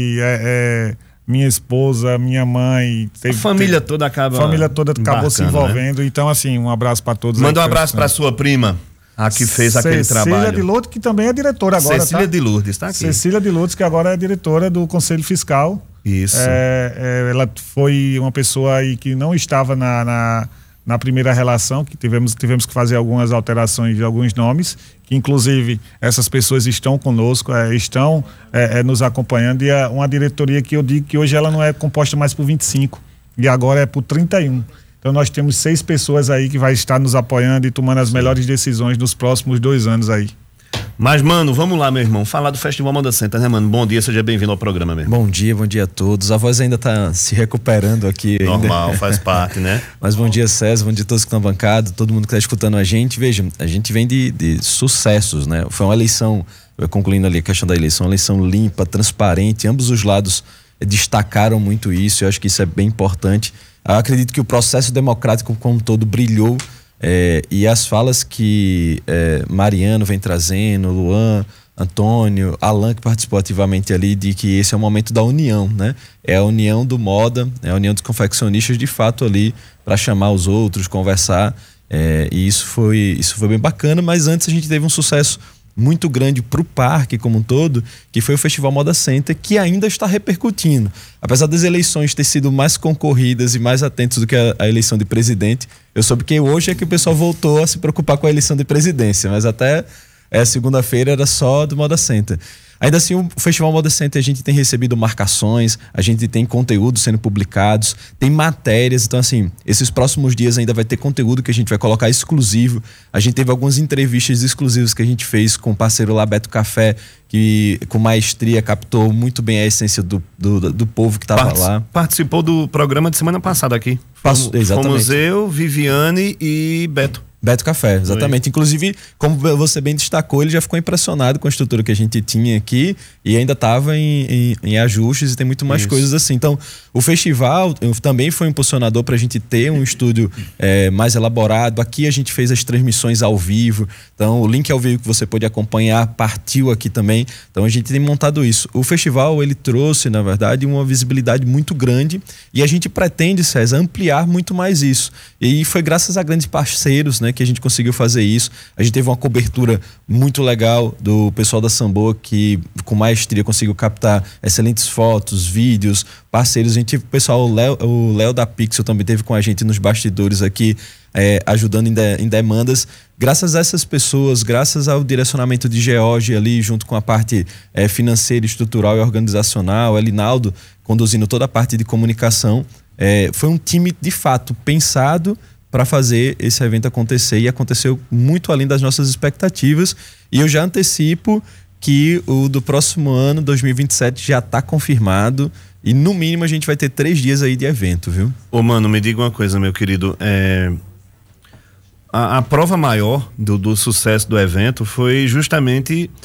É, é, minha esposa, minha mãe. Teve, a família teve, toda acaba. A família toda acabou se envolvendo. Né? Então, assim, um abraço para todos. Manda um abraço para sua prima, a que fez Cecília aquele trabalho. Cecília de Lourdes, que também é diretora agora. Cecília tá? de Lourdes, está aqui. Cecília de Lourdes, que agora é diretora do Conselho Fiscal. Isso. É, é, ela foi uma pessoa aí que não estava na. na na primeira relação, que tivemos, tivemos que fazer algumas alterações de alguns nomes, que inclusive essas pessoas estão conosco, é, estão é, é, nos acompanhando, e é uma diretoria que eu digo que hoje ela não é composta mais por vinte e cinco, e agora é por trinta e um. Então nós temos seis pessoas aí que vai estar nos apoiando e tomando as Sim. melhores decisões nos próximos dois anos aí. Mas, mano, vamos lá, meu irmão, falar do Festival Moda Center, né, mano? Bom dia, seja bem-vindo ao programa, meu irmão. Bom dia, bom dia a todos. A voz ainda tá se recuperando aqui. Normal, ainda. Faz parte, né? Mas bom dia, César, bom dia a todos que estão bancados, todo mundo que está escutando a gente. Veja, a gente vem de, de sucessos, né? Foi uma eleição, concluindo ali a questão da eleição, uma eleição limpa, transparente, ambos os lados destacaram muito isso, eu acho que isso é bem importante. Eu acredito que o processo democrático como um todo brilhou. É, e as falas que é, Mariano vem trazendo, Luan, Antônio, Alan, que participou ativamente ali, de que esse é o momento da união, né? É a união do Moda, é a união dos confeccionistas de fato ali para chamar os outros, conversar, é, e isso foi, isso foi bem bacana. Mas antes a gente teve um sucesso muito grande para o parque como um todo, que foi o Festival Moda Center, que ainda está repercutindo. Apesar das eleições ter sido mais concorridas e mais atentos do que a, a eleição de presidente, eu soube que hoje é que o pessoal voltou a se preocupar com a eleição de presidência, mas até é, segunda-feira era só do Moda Center. Ainda assim, o Festival Moda Center, a gente tem recebido marcações, a gente tem conteúdos sendo publicados, tem matérias. Então, assim, esses próximos dias ainda vai ter conteúdo que a gente vai colocar exclusivo. A gente teve algumas entrevistas exclusivas que a gente fez com o parceiro lá, Beto Café, que com maestria captou muito bem a essência do, do, do povo que estava lá. Participou do programa de semana passada aqui. Fomos, exatamente. Fomos eu, Viviane e Beto. Beto Café, exatamente. Oi. Inclusive, como você bem destacou, ele já ficou impressionado com a estrutura que a gente tinha aqui e ainda estava em, em, em ajustes e tem muito mais Isso. coisas assim. Então, o festival também foi um impulsionador para a gente ter um estúdio é, mais elaborado. Aqui a gente fez as transmissões ao vivo. Então, o link ao vivo que você pode acompanhar partiu aqui também. Então, a gente tem montado isso. O festival, ele trouxe, na verdade, uma visibilidade muito grande e a gente pretende, César, ampliar muito mais isso. E foi graças a grandes parceiros, né, que a gente conseguiu fazer isso. A gente teve uma cobertura muito legal do pessoal da Samboa, que com maestria conseguiu captar excelentes fotos, vídeos, parceiros. A gente teve o pessoal, o Léo, o Léo da Pixel também teve com a gente nos bastidores aqui, é, ajudando em, de, em demandas. Graças a essas pessoas, graças ao direcionamento de George ali, junto com a parte é, financeira, estrutural e organizacional, Elinaldo conduzindo toda a parte de comunicação, é, foi um time de fato pensado para fazer esse evento acontecer, e aconteceu muito além das nossas expectativas. E eu já antecipo que o do próximo ano, dois mil e vinte e sete, já está confirmado, e no mínimo a gente vai ter três dias aí de evento, viu? Ô, mano, me diga uma coisa, meu querido, é... a, a prova maior do, do sucesso do evento foi justamente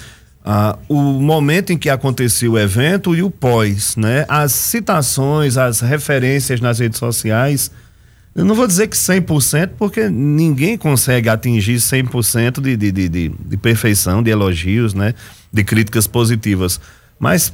Ah, o momento em que aconteceu o evento e o pós, né? As citações, as referências nas redes sociais, eu não vou dizer que cem por cento, porque ninguém consegue atingir cem por cento de, de, de, de, de perfeição, de elogios, né? De críticas positivas, mas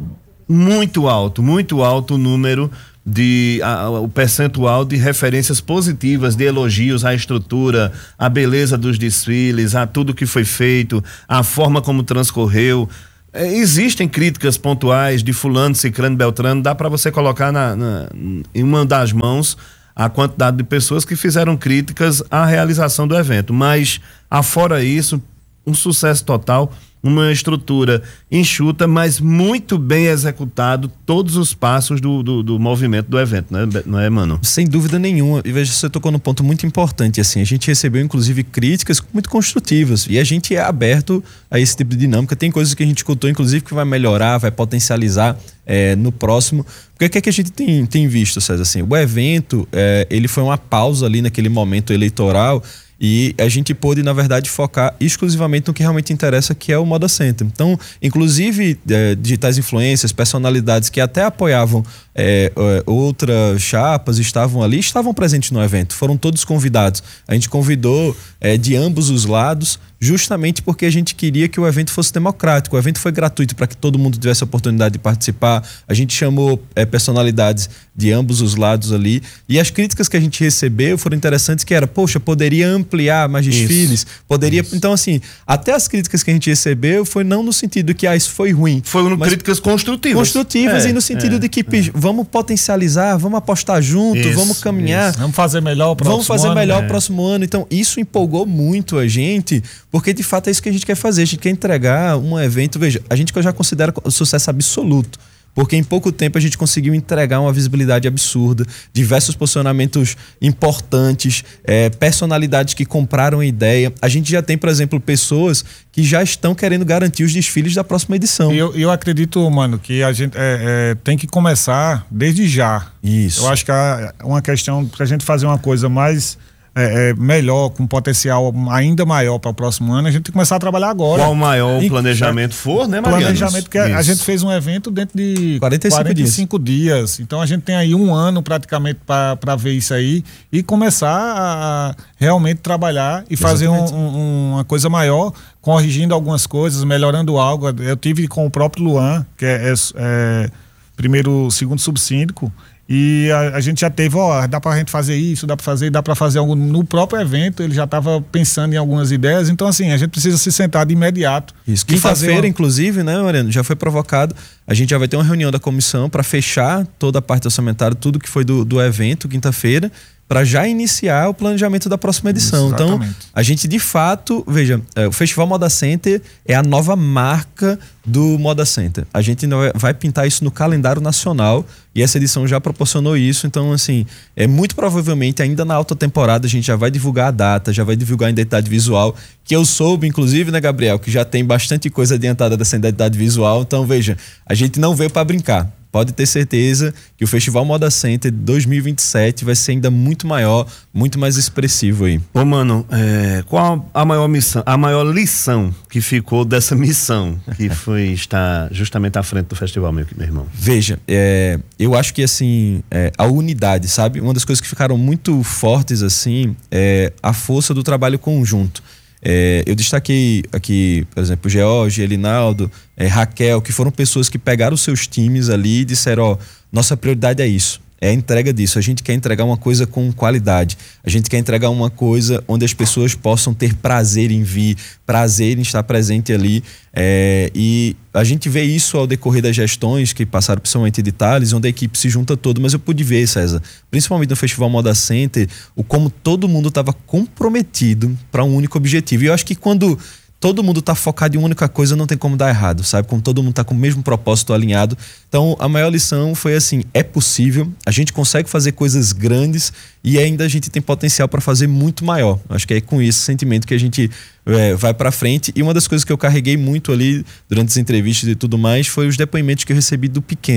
muito alto, muito alto o número de a, o percentual de referências positivas, de elogios à estrutura, à beleza dos desfiles, a tudo que foi feito, a forma como transcorreu. É, existem críticas pontuais de fulano, cicrano, beltrano, dá para você colocar na, na, em uma das mãos a quantidade de pessoas que fizeram críticas à realização do evento, mas afora isso, um sucesso total, uma estrutura enxuta, mas muito bem executado todos os passos do, do, do movimento do evento, né? Não é, mano? Sem dúvida nenhuma. E veja, você tocou num ponto muito importante, assim, a gente recebeu inclusive críticas muito construtivas e a gente é aberto a esse tipo de dinâmica. Tem coisas que a gente escutou, inclusive, que vai melhorar, vai potencializar é, no próximo. Porque o que é que a gente tem, tem visto, César? Assim, o evento, é, ele foi uma pausa ali naquele momento eleitoral. E a gente pôde, na verdade, focar exclusivamente no que realmente interessa, que é o Moda Center. Então, inclusive, é, digitais influências, personalidades que até apoiavam é, é, outras chapas, estavam ali, estavam presentes no evento. Foram todos convidados. A gente convidou é, de ambos os lados, justamente porque a gente queria que o evento fosse democrático. O evento foi gratuito para que todo mundo tivesse a oportunidade de participar. A gente chamou é, personalidades de ambos os lados ali. E as críticas que a gente recebeu foram interessantes, que era, poxa, poderia ampliar mais desfiles, isso, poderia... Isso. Então, assim, até as críticas que a gente recebeu foi não no sentido que, ah, isso foi ruim. Foram críticas construtivas. Construtivas é, e no sentido é, de que é. vamos potencializar, vamos apostar junto, isso, vamos caminhar. Isso. Vamos fazer melhor o próximo ano. Vamos fazer melhor o é. próximo ano. Então, isso empolgou muito a gente, porque de fato é isso que a gente quer fazer. A gente quer entregar um evento, veja, a gente já considera o sucesso absoluto. Porque em pouco tempo a gente conseguiu entregar uma visibilidade absurda, diversos posicionamentos importantes, é, personalidades que compraram a ideia. A gente já tem, por exemplo, pessoas que já estão querendo garantir os desfiles da próxima edição. E eu, eu acredito, mano, que a gente é, é, tem que começar desde já. Isso. Eu acho que é uma questão para a gente fazer uma coisa mais... É, é melhor, com potencial ainda maior para o próximo ano, a gente tem que começar a trabalhar agora. Qual maior o planejamento for, né, Mariano? Planejamento, que a, a gente fez um evento dentro de quarenta e cinco, quarenta e cinco dias. dias. Então a gente tem aí um ano praticamente para ver isso aí e começar a realmente trabalhar e fazer um, um, uma coisa maior, corrigindo algumas coisas, melhorando algo. Eu tive com o próprio Luan, que é, é, é primeiro, segundo subsíndico. E a, a gente já teve, ó, dá pra gente fazer isso, dá pra fazer, dá pra fazer algo no próprio evento, ele já tava pensando em algumas ideias, então assim, a gente precisa se sentar de imediato. Isso, quinta-feira, uma... inclusive, né, Mariano, já foi provocado, a gente já vai ter uma reunião da comissão para fechar toda a parte orçamentária, tudo que foi do, do evento, quinta-feira, para já iniciar o planejamento da próxima edição. Isso, então, a gente de fato, veja, é, o Festival Moda Center é a nova marca do Moda Center. A gente vai pintar isso no calendário nacional e essa edição já proporcionou isso. Então, assim, é muito provavelmente ainda na alta temporada a gente já vai divulgar a data, já vai divulgar a identidade visual, que eu soube, inclusive, né, Gabriel, que já tem bastante coisa adiantada dessa identidade visual. Então, veja, a gente não veio para brincar. Pode ter certeza que o Festival Moda Center de dois mil e vinte e sete vai ser ainda muito maior, muito mais expressivo aí. Ô, mano, é, qual a maior missão, a maior lição que ficou dessa missão que foi estar justamente à frente do festival, meu, meu irmão? Veja, é, eu acho que assim, é, a unidade, sabe? Uma das coisas que ficaram muito fortes assim é a força do trabalho conjunto. É, eu destaquei aqui, por exemplo, George, Elinaldo, é, Raquel, que foram pessoas que pegaram os seus times ali e disseram, ó, nossa prioridade é isso, é a entrega disso. A gente quer entregar uma coisa com qualidade, a gente quer entregar uma coisa onde as pessoas possam ter prazer em vir, prazer em estar presente ali, é, e a gente vê isso ao decorrer das gestões que passaram principalmente de Thales, onde a equipe se junta toda, mas eu pude ver, César, principalmente no Festival Moda Center, o como todo mundo estava comprometido para um único objetivo. E eu acho que quando todo mundo tá focado em uma única coisa, não tem como dar errado, sabe? Como todo mundo tá com o mesmo propósito alinhado. Então, a maior lição foi assim, é possível, a gente consegue fazer coisas grandes e ainda a gente tem potencial para fazer muito maior. Acho que é com esse sentimento que a gente é, vai para frente. E uma das coisas que eu carreguei muito ali durante as entrevistas e tudo mais foi os depoimentos que eu recebi do pequeno.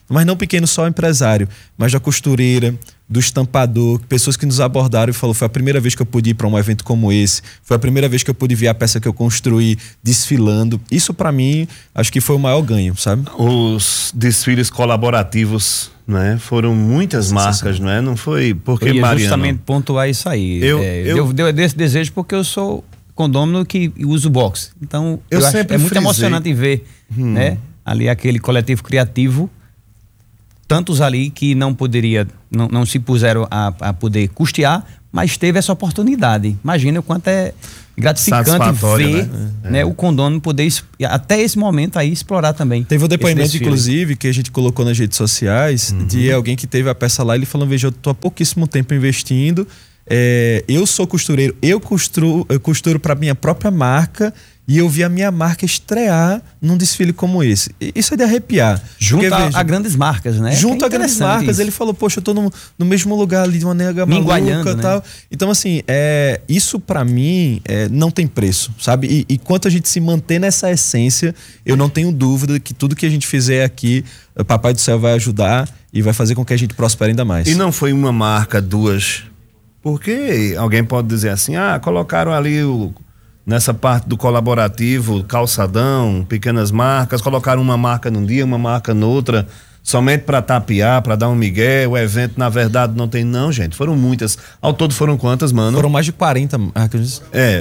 mas não pequeno só empresário, mas da costureira, do estampador, pessoas que nos abordaram e falou, foi a primeira vez que eu pude ir para um evento como esse, foi a primeira vez que eu pude ver a peça que eu construí desfilando. Isso para mim, acho que foi o maior ganho, sabe? Os desfiles colaborativos, né? Foram muitas marcas, não é? Não foi porque, eu ia Mariano... justamente pontuar isso aí. Eu, é, eu, deu, deu esse desejo porque eu sou condômino que uso boxe. Então, eu, eu acho, sempre é muito frisei. emocionante ver, hum. né? Ali aquele coletivo criativo, tantos ali que não poderia, não, não se puseram a, a poder custear, mas teve essa oportunidade. Imagina o quanto é gratificante ver, né? É. né, o condômino poder, até esse momento aí, explorar também. Teve um depoimento, inclusive, que a gente colocou nas redes sociais, uhum. de alguém que teve a peça lá, ele falou, veja, eu tô há pouquíssimo tempo investindo, é, eu sou costureiro, eu costuro, eu costuro para minha própria marca, e eu vi a minha marca estrear num desfile como esse. Isso é de arrepiar. Junto a, a grandes marcas, né? Junto é a grandes marcas. Isso. Ele falou, poxa, eu tô no, no mesmo lugar ali de uma nega maluca e tal. Né? Então, assim, é, isso pra mim é, não tem preço, sabe? E, e quanto a gente se manter nessa essência, eu não tenho dúvida que tudo que a gente fizer aqui, o Papai do Céu vai ajudar e vai fazer com que a gente prospere ainda mais. E não foi uma marca, duas. Porque alguém pode dizer assim, ah, colocaram ali o... nessa parte do colaborativo, calçadão, pequenas marcas, colocaram uma marca num dia, uma marca noutra, somente para tapear, para dar um migué, o evento na verdade não tem, não, gente, foram muitas. Ao todo foram quantas, mano? Foram mais de quarenta marcas. É,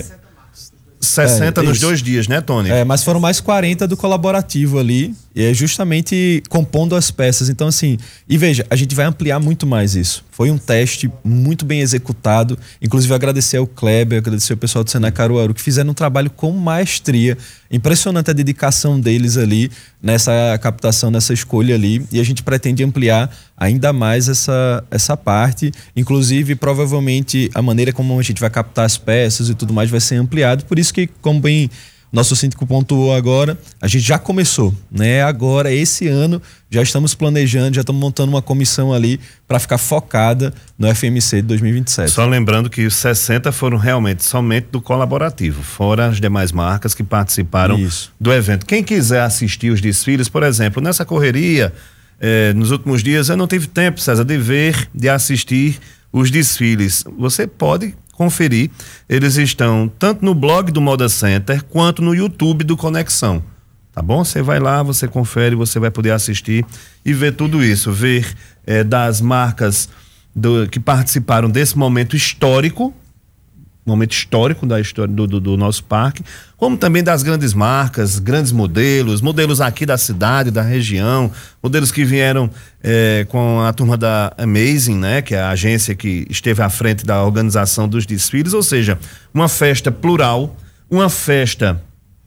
sessenta é, nos isso. dois dias, né, Tony? É, mas foram mais quarenta do colaborativo ali, e é justamente compondo as peças. Então, assim, e veja, a gente vai ampliar muito mais isso. Foi um teste muito bem executado. Inclusive, agradecer ao Kleber, agradecer ao pessoal do Senai Caruaru, que fizeram um trabalho com maestria. Impressionante a dedicação deles ali nessa captação, nessa escolha ali. E a gente pretende ampliar ainda mais essa, essa parte. Inclusive, provavelmente, a maneira como a gente vai captar as peças e tudo mais vai ser ampliado. Por isso que, como bem nosso síndico pontuou agora, a gente já começou, né? Agora, esse ano, já estamos planejando, já estamos montando uma comissão ali para ficar focada no F M C de dois mil e vinte e sete. Só lembrando que os sessenta foram realmente somente do colaborativo, fora as demais marcas que participaram Isso. do evento. Quem quiser assistir os desfiles, por exemplo, nessa correria, eh, nos últimos dias eu não tive tempo, César, de ver, de assistir os desfiles. Você pode conferir, eles estão tanto no blog do Moda Center quanto no YouTube do Conexão, tá bom? Você vai lá, você confere, você vai poder assistir e ver tudo isso, ver é, das marcas do, que participaram desse momento histórico, momento histórico da história do, do, do nosso parque, como também das grandes marcas, grandes modelos, modelos aqui da cidade, da região, modelos que vieram é, com a turma da Amazing, né, que é a agência que esteve à frente da organização dos desfiles, ou seja, uma festa plural, uma festa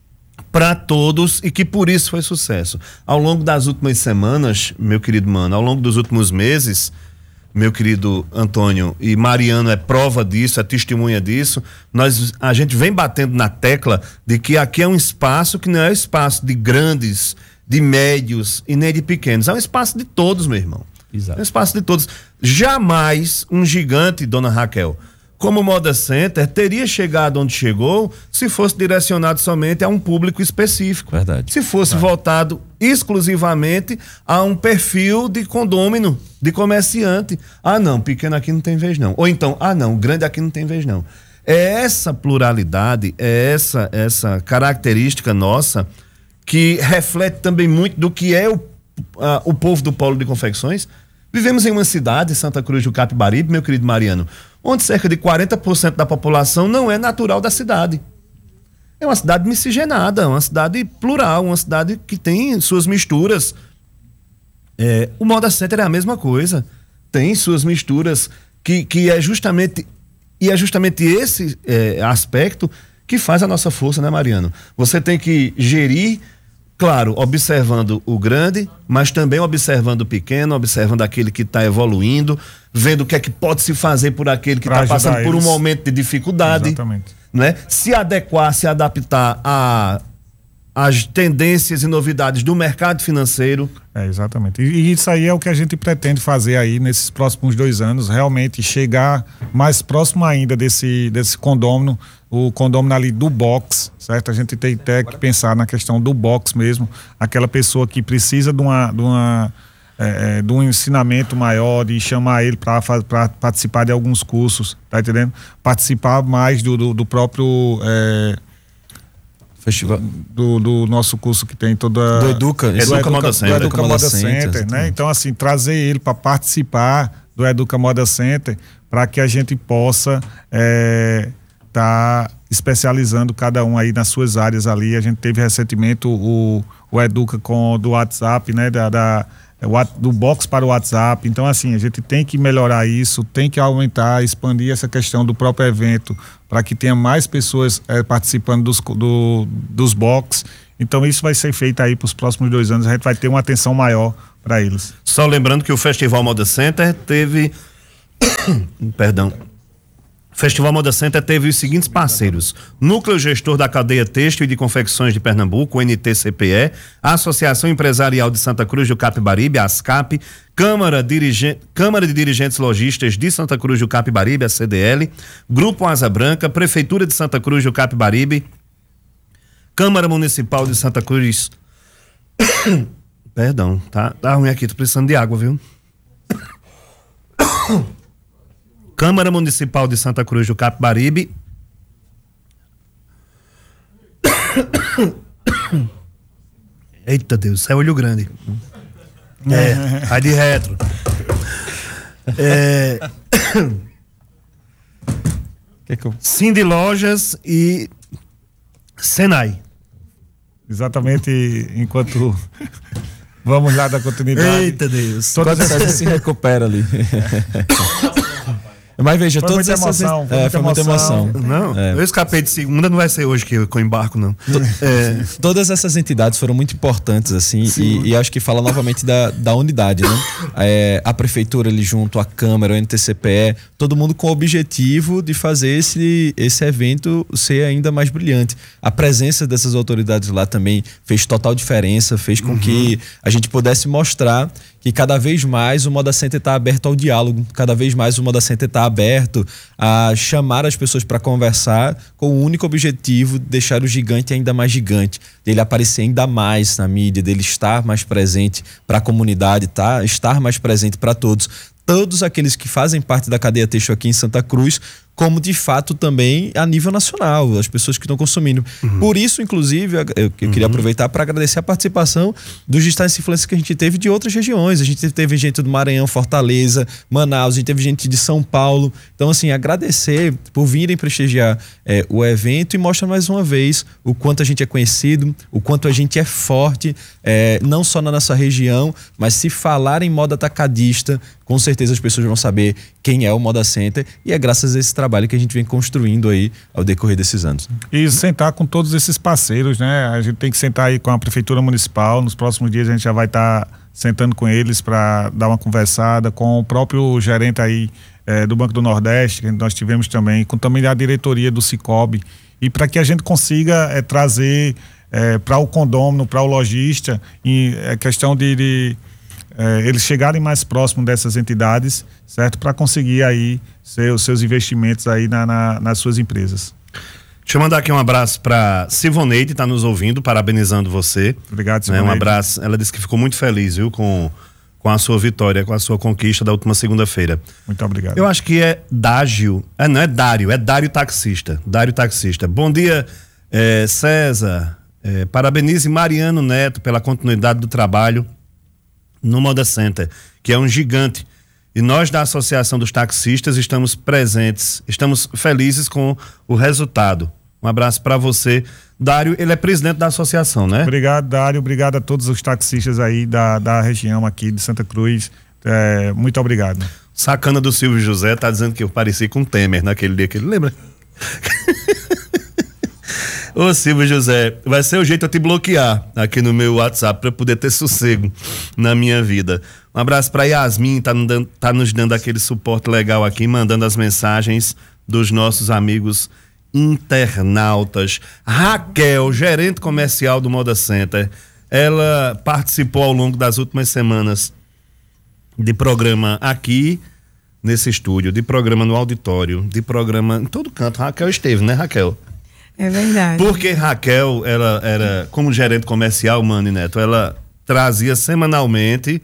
para todos e que por isso foi sucesso. Ao longo das últimas semanas, meu querido mano, ao longo dos últimos meses, meu querido Antônio, e Mariano é prova disso, é testemunha disso, nós, a gente vem batendo na tecla de que aqui é um espaço que não é um espaço de grandes, de médios e nem de pequenos, é um espaço de todos, meu irmão. Exato. É um espaço de todos. Jamais um gigante, dona Raquel, como o Moda Center, teria chegado onde chegou se fosse direcionado somente a um público específico. Verdade. Se fosse Verdade. voltado exclusivamente a um perfil de condômino, de comerciante. Ah, não, pequeno aqui não tem vez não. Ou então, ah, não, grande aqui não tem vez não. É essa pluralidade, é essa, essa característica nossa que reflete também muito do que é o, a, o povo do Polo de Confecções. Vivemos em uma cidade, Santa Cruz do Capibaribe, meu querido Mariano, onde cerca de quarenta por cento da população não é natural da cidade. É uma cidade miscigenada, uma cidade plural, uma cidade que tem suas misturas. É, o Moda Center é a mesma coisa, tem suas misturas, que, que é justamente, e é justamente esse é, aspecto que faz a nossa força, né, Mariano? Você tem que gerir, claro, observando o grande, mas também observando o pequeno, observando aquele que está evoluindo, vendo o que é que pode se fazer por aquele que está passando por um momento de dificuldade. Exatamente. Né? Se adequar, se adaptar a as tendências e novidades do mercado financeiro. É, exatamente. E, e isso aí é o que a gente pretende fazer aí nesses próximos dois anos, realmente chegar mais próximo ainda desse, desse condômino, o condômino ali do box, certo? A gente tem até que pensar na questão do box mesmo, aquela pessoa que precisa de uma, de uma é, de um ensinamento maior, de chamar ele para participar de alguns cursos, tá entendendo? Participar mais do, do, do próprio é, festival do, do nosso curso que tem toda do Educa, do Educa, Educa Moda Center, do Educa Moda Center, Center, né? Então assim, trazer ele para participar do Educa Moda Center para que a gente possa é, tá especializando cada um aí nas suas áreas ali. A gente teve recentemente o, o Educa com do WhatsApp, né? Da, da do box para o WhatsApp. Então assim, a gente tem que melhorar isso, tem que aumentar, expandir essa questão do próprio evento para que tenha mais pessoas é, participando dos, do, dos box. Então isso vai ser feito aí para os próximos dois anos, a gente vai ter uma atenção maior para eles. Só lembrando que o Festival Moda Center teve perdão O Festival Moda Center teve os seguintes parceiros: Núcleo Gestor da Cadeia Têxtil e de Confecções de Pernambuco, o N T C P E, a Associação Empresarial de Santa Cruz do Capibaribe, a ASCAP, Câmara, Dirige... Câmara de Dirigentes Lojistas de Santa Cruz do Capibaribe, a C D L, Grupo Asa Branca, Prefeitura de Santa Cruz do Capibaribe, Câmara Municipal de Santa Cruz. Perdão, tá, tá ruim aqui, tô precisando de água, viu? Câmara Municipal de Santa Cruz do Capibaribe. Eita Deus, é olho grande. É, vai de retro. É... Que que eu... Cindy Lojas e Senai. Exatamente, enquanto vamos lá dar continuidade. Eita Deus. Todas essas se recupera ali. Mas veja, foi todas muita essas emoção, foi, é, muita foi muita emoção. Não, É. eu escapei de segunda, não vai ser hoje que eu, que eu embarco, não. É, Todas essas entidades foram muito importantes, assim, e, e acho que fala novamente da, da unidade, né? É, a prefeitura ali junto, a Câmara, o N T C P E, todo mundo com o objetivo de fazer esse, esse evento ser ainda mais brilhante. A presença dessas autoridades lá também fez total diferença, fez com uhum. que a gente pudesse mostrar que cada vez mais o Moda Center está aberto ao diálogo, cada vez mais o Moda Center está aberto a chamar as pessoas para conversar com o único objetivo de deixar o gigante ainda mais gigante, dele aparecer ainda mais na mídia, dele estar mais presente para a comunidade, tá? Estar mais presente para todos. Todos aqueles que fazem parte da cadeia têxtil aqui em Santa Cruz, como de fato também a nível nacional, as pessoas que estão consumindo. Uhum. Por isso, inclusive, eu, eu queria uhum. aproveitar para agradecer a participação dos digitais influencers que a gente teve de outras regiões. A gente teve gente do Maranhão, Fortaleza, Manaus, a gente teve gente de São Paulo. Então, assim, agradecer por virem prestigiar é, o evento e mostra mais uma vez o quanto a gente é conhecido, o quanto a gente é forte, é, não só na nossa região, mas se falar em moda atacadista, com certeza as pessoas vão saber quem é o Moda Center, e é graças a esse trabalho que a gente vem construindo aí ao decorrer desses anos. E sentar com todos esses parceiros, né? A gente tem que sentar aí com a Prefeitura Municipal, nos próximos dias a gente já vai estar tá sentando com eles para dar uma conversada, com o próprio gerente aí eh, do Banco do Nordeste, que nós tivemos também, com também a diretoria do Cicobi, e para que a gente consiga eh, trazer eh, para o condômino, para o lojista, em é questão de, de É, eles chegarem mais próximo dessas entidades, certo? Para conseguir aí ser, os seus investimentos aí na, na, nas suas empresas. Deixa eu mandar aqui um abraço para Sivoneide, tá nos ouvindo, parabenizando você. Obrigado, Sivoneide. Sivoneide. Um abraço, ela disse que ficou muito feliz, viu, com, com a sua vitória, com a sua conquista da última segunda-feira. Muito obrigado. Eu acho que é Dágio, é, não é Dário, é Dário Taxista, Dário Taxista. Bom dia, é, César, é, parabenize Mariano Neto pela continuidade do trabalho no Moda Center, que é um gigante, e nós da Associação dos Taxistas estamos presentes, estamos felizes com o resultado. Um abraço para você, Dário. Ele é presidente da associação, né? Obrigado, Dário, obrigado a todos os taxistas aí da, da região aqui de Santa Cruz, é, muito obrigado. Sacana do Silvio José tá dizendo que eu pareci com o Temer naquele dia que ele lembra. Ô Silvio José, vai ser o jeito de eu te bloquear aqui no meu WhatsApp para poder ter sossego na minha vida. Um abraço para Yasmin, tá, tá nos dando aquele suporte legal aqui, mandando as mensagens dos nossos amigos internautas. Raquel, gerente comercial do Moda Center, ela participou ao longo das últimas semanas de programa aqui nesse estúdio, de programa no auditório, de programa em todo canto. Raquel esteve, né, Raquel? É verdade. Porque Raquel, ela era, como gerente comercial, Mano e Neto, ela trazia semanalmente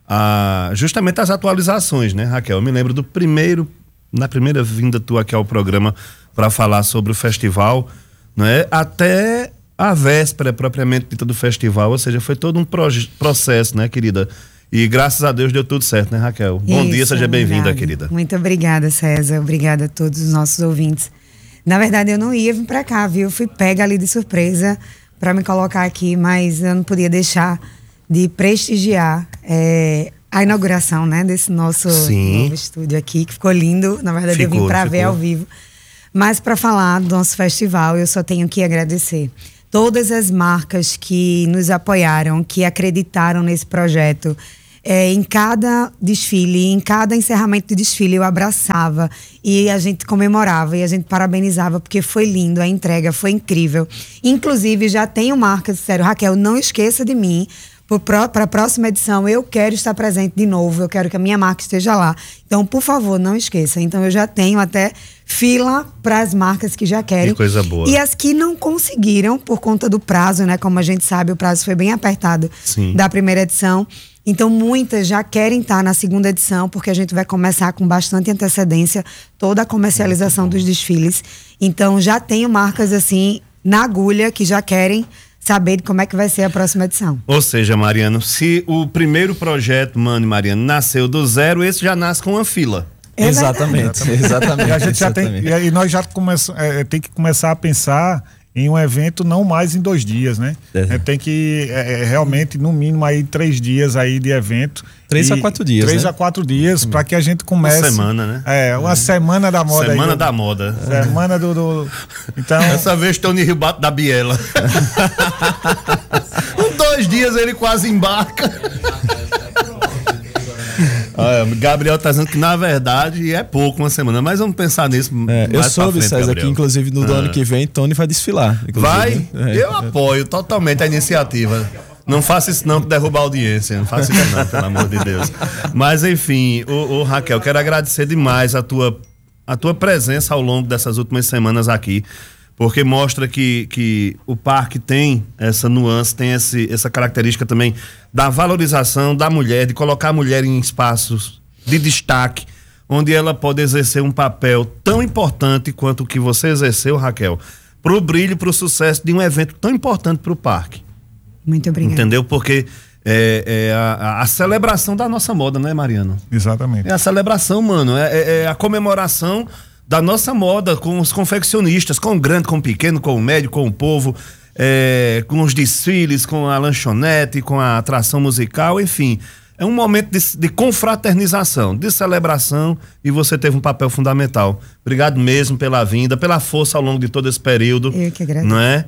a, justamente as atualizações, né, Raquel? Eu me lembro do primeiro, na primeira vinda tua aqui ao programa para falar sobre o festival, né? Até a véspera propriamente dita do festival, ou seja, foi todo um processo, né, querida? E graças a Deus deu tudo certo, né, Raquel? Bom Isso, dia, seja bem-vinda, verdade. querida. Muito obrigada, César. Obrigada a todos os nossos ouvintes. Na verdade, eu não ia vir para cá, viu? Eu fui pega ali de surpresa para me colocar aqui, mas eu não podia deixar de prestigiar é, a inauguração, né, desse nosso Sim. novo estúdio aqui, que ficou lindo. Na verdade, Ficou, eu vim para ficou. ver ao vivo. Mas para falar do nosso festival, eu só tenho que agradecer todas as marcas que nos apoiaram, que acreditaram nesse projeto. É, em cada desfile, em cada encerramento de desfile, eu abraçava e a gente comemorava e a gente parabenizava, porque foi lindo, a entrega foi incrível. Inclusive, já tenho marcas que disseram: Raquel, não esqueça de mim, para a próxima edição eu quero estar presente de novo, eu quero que a minha marca esteja lá. Então, por favor, não esqueça. Então, eu já tenho até fila para as marcas que já querem. Que coisa boa. E as que não conseguiram, por conta do prazo, né? Como a gente sabe, o prazo foi bem apertado. Sim. Da primeira edição. Então, muitas já querem estar na segunda edição, porque a gente vai começar com bastante antecedência toda a comercialização dos desfiles. Então, já tenho marcas assim, na agulha, que já querem saber como é que vai ser a próxima edição. Ou seja, Mariano, se o primeiro projeto, Mano e Mariano, nasceu do zero, esse já nasce com uma fila. É exatamente, exatamente. E a gente já tem, exatamente. e nós já começamos, é, tem que começar a pensar em um evento não mais em dois dias, né? É. É, tem que é, é, realmente, no mínimo, aí três dias aí de evento. Três a quatro dias, Três né? a quatro dias, para que a gente comece. Uma semana, né? É, uma semana da moda. Semana aí, da moda. Semana do... do então... Essa vez Tony Ribato da Biela. Com dois dias ele quase embarca. Olha, Gabriel tá dizendo que na verdade é pouco uma semana, mas vamos pensar nisso. É, eu mais pra soube, frente, César, Gabriel. que inclusive no Ah. ano que vem Tony vai desfilar. Vai? Né? É. Eu apoio totalmente a iniciativa. Não faça isso não, que derruba a audiência. Não faça isso não, pelo amor de Deus. Mas enfim, o, o Raquel, quero agradecer demais a tua, a tua presença ao longo dessas últimas semanas aqui, porque mostra que, que o parque tem essa nuance, tem esse, essa característica também da valorização da mulher, de colocar a mulher em espaços de destaque, onde ela pode exercer um papel tão importante quanto o que você exerceu, Raquel, pro brilho, pro sucesso de um evento tão importante pro parque. Muito obrigada. Entendeu? Porque é, é a, a celebração da nossa moda, né, Mariano? Exatamente. É a celebração, mano, é, é- é a comemoração da nossa moda com os confeccionistas, com o grande, com o pequeno, com o médio, com o povo, é, com os desfiles, com a lanchonete, com a atração musical, enfim. É um momento de, de confraternização, de celebração, e você teve um papel fundamental. Obrigado mesmo pela vinda, pela força ao longo de todo esse período. Eu que agradeço. Não é?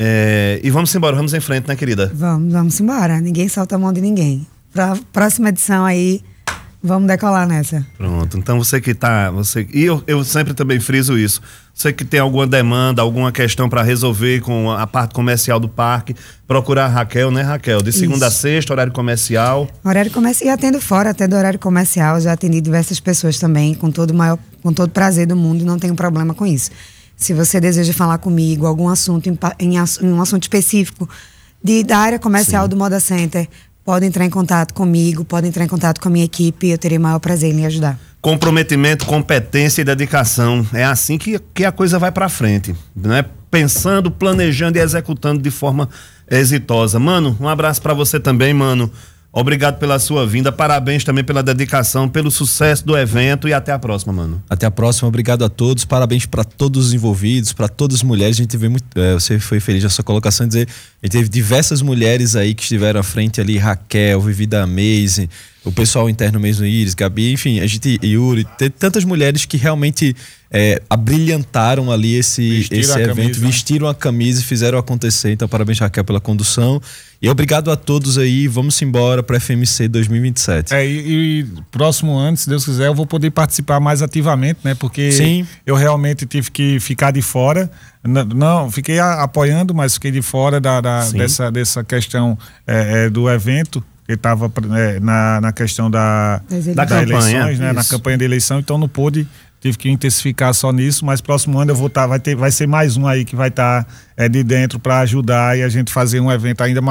É, e vamos embora, vamos em frente, né, querida? Vamos, vamos embora. Ninguém solta a mão de ninguém. Pra próxima edição aí, vamos decolar nessa. Pronto, então você que tá, você, e eu, eu sempre também friso isso, você que tem alguma demanda, alguma questão para resolver com a parte comercial do parque, procurar a Raquel, né, Raquel? De segunda Isso. a sexta, horário comercial. Horário comercial, e atendo fora, até do horário comercial, já atendi diversas pessoas também, com todo o maior, com todo prazer do mundo, não tenho problema com isso. Se você deseja falar comigo, algum assunto, em, pa- em, ass- em um assunto específico de, da área comercial do Moda Center, pode entrar em contato comigo, pode entrar em contato com a minha equipe, eu terei o maior prazer em lhe ajudar. Comprometimento, competência e dedicação. É assim que, que a coisa vai pra frente, né? Pensando, planejando e executando de forma exitosa. Mano, um abraço pra você também, mano. Obrigado pela sua vinda, parabéns também pela dedicação, pelo sucesso do evento e até a próxima, mano. Até a próxima, obrigado a todos, parabéns para todos os envolvidos, para todas as mulheres. A gente vê muito, é, você foi feliz na sua colocação em dizer, a gente teve diversas mulheres aí que estiveram à frente ali, Raquel, Vivida Amazing, o pessoal interno mesmo, Iris, Gabi, enfim, a gente, Yuri, tem tantas mulheres que realmente é, abrilhantaram ali esse, Vestiram esse a evento, camisa, né? vestiram a camisa e fizeram acontecer. Então, parabéns, Raquel, pela condução. E obrigado a todos aí. Vamos embora para F M C dois mil e vinte e sete. É, e, e próximo ano, se Deus quiser, eu vou poder participar mais ativamente, né? Porque Sim. eu realmente tive que ficar de fora. N- Não, fiquei a- apoiando, mas fiquei de fora da, da- Sim. dessa, dessa questão é, é, do evento. Que estava na, na questão da, Das da campanha, eleições, né? Na isso. campanha de eleição, então não pude, tive que intensificar só nisso, mas próximo ano eu vou estar, vai, ter, vai ser mais um aí que vai estar é, de dentro para ajudar e a gente fazer um evento ainda maior.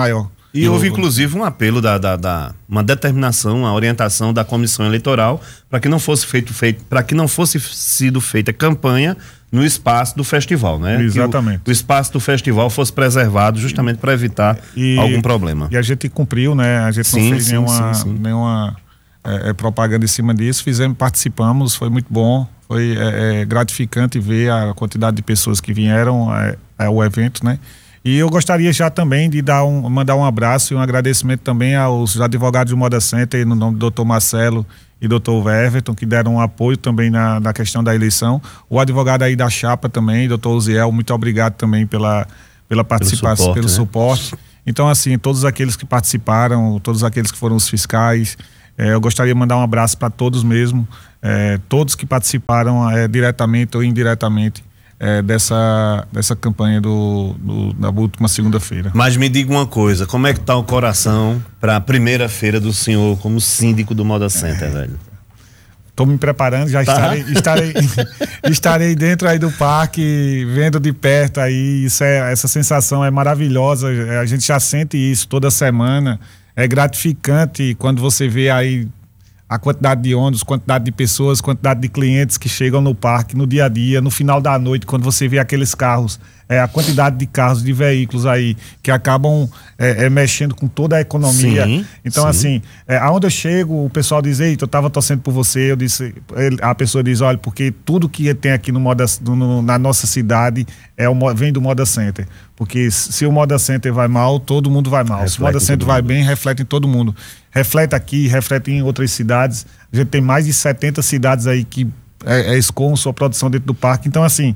E eu, houve inclusive um apelo da, da, da uma determinação, uma orientação da comissão eleitoral para que não fosse feito, feito para que não fosse sido feita campanha no espaço do festival, né? Exatamente. Que o, o espaço do festival fosse preservado justamente para evitar e, algum problema. E a gente cumpriu, né? A gente sim, não fez sim, nenhuma, sim, sim. nenhuma é, propaganda em cima disso. Fizemos, participamos, foi muito bom, foi é, é, gratificante ver a quantidade de pessoas que vieram é, ao evento, né? E eu gostaria já também de dar um, mandar um abraço e um agradecimento também aos advogados do Moda Center, no nome do doutor Marcelo e doutor Everton, que deram um apoio também na, na questão da eleição. O advogado aí da chapa também, doutor Uziel, muito obrigado também pela, pela participação, pelo suporte. Pelo né? suporte. Então, assim, todos aqueles que participaram, todos aqueles que foram os fiscais, eh, eu gostaria de mandar um abraço para todos mesmo, eh, todos que participaram eh, diretamente ou indiretamente É, dessa, dessa campanha do, do, da última segunda-feira. Mas me diga uma coisa, como é que tá o coração para a primeira feira do senhor como síndico do Moda Center, é. velho? Estou me preparando, já tá. estarei, estarei, estarei dentro aí do parque, vendo de perto aí, isso é, essa sensação é maravilhosa, a gente já sente isso toda semana, é gratificante quando você vê aí a quantidade de ônibus, quantidade de pessoas, quantidade de clientes que chegam no parque no dia a dia, no final da noite, quando você vê aqueles carros, é, a quantidade de carros, de veículos aí que acabam é, é, mexendo com toda a economia. Sim, então, sim. assim, é, aonde eu chego, o pessoal diz, eita, eu tava torcendo por você, eu disse, ele, a pessoa diz, olha, porque tudo que tem aqui no Moda, no, na nossa cidade é o, vem do Moda Center. Porque se o Moda Center vai mal, todo mundo vai mal. Reflete se o Moda Center vai bem, reflete em todo mundo. Reflete aqui, reflete em outras cidades. A gente tem mais de setenta cidades aí que é, é, escoam sua produção dentro do parque. Então, assim,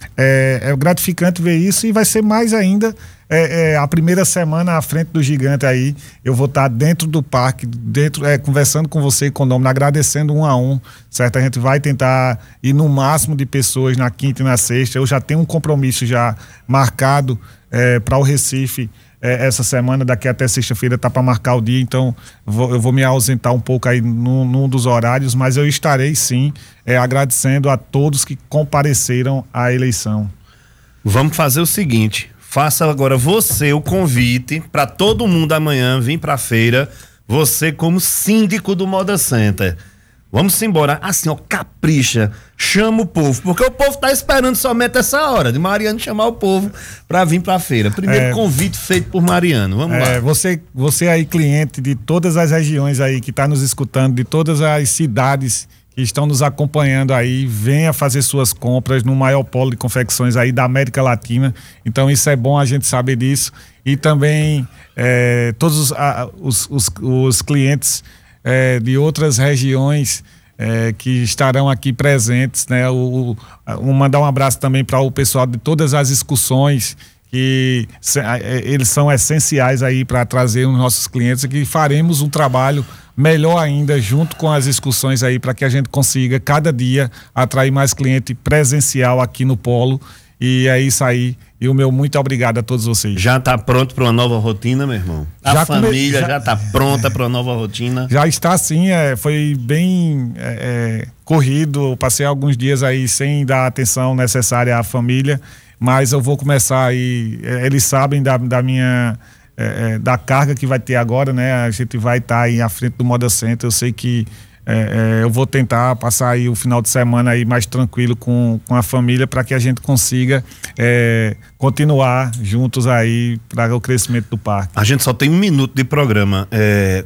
é, é gratificante ver isso e vai ser mais ainda é, é, a primeira semana à frente do gigante aí. Eu vou estar dentro do parque, dentro, é, conversando com você e com o Domino, agradecendo um a um, certo? A gente vai tentar ir no máximo de pessoas na quinta e na sexta. Eu já tenho um compromisso já marcado é, para o Recife. É, essa semana, daqui até sexta-feira, tá para marcar o dia, então vou, eu vou me ausentar um pouco aí num, num dos horários, mas eu estarei sim é, agradecendo a todos que compareceram à eleição. Vamos fazer o seguinte, faça agora você o convite para todo mundo amanhã vir para a feira, você como síndico do Moda Center. Vamos embora, assim, ó, capricha, chama o povo, porque o povo tá esperando somente essa hora de Mariano chamar o povo para vir para a feira. Primeiro é, convite feito por Mariano, vamos é, lá. Você, você aí, cliente de todas as regiões aí que tá nos escutando, de todas as cidades que estão nos acompanhando aí, venha fazer suas compras no maior polo de confecções aí da América Latina. Então isso é bom a gente saber disso. E também é, todos os, a, os, os, os clientes É, de outras regiões é, que estarão aqui presentes, né? O, o, mandar um abraço também para o pessoal de todas as excursões que se, é, eles são essenciais aí para trazer os nossos clientes e que faremos um trabalho melhor ainda junto com as excursões aí para que a gente consiga cada dia atrair mais cliente presencial aqui no Polo. E é isso aí. E o meu muito obrigado a todos vocês. Já está pronto para uma nova rotina, meu irmão? A já família come... já está pronta para uma nova rotina? Já está sim, é, foi bem é, é, corrido. Eu passei alguns dias aí sem dar a atenção necessária à família, mas eu vou começar aí. É, eles sabem da, da minha é, é, da carga que vai ter agora, né? A gente vai estar tá aí à frente do Moda Center. Eu sei que É, é, eu vou tentar passar aí o final de semana aí mais tranquilo com, com a família para que a gente consiga é, continuar juntos aí para o crescimento do parque. A gente só tem um minuto de programa. É,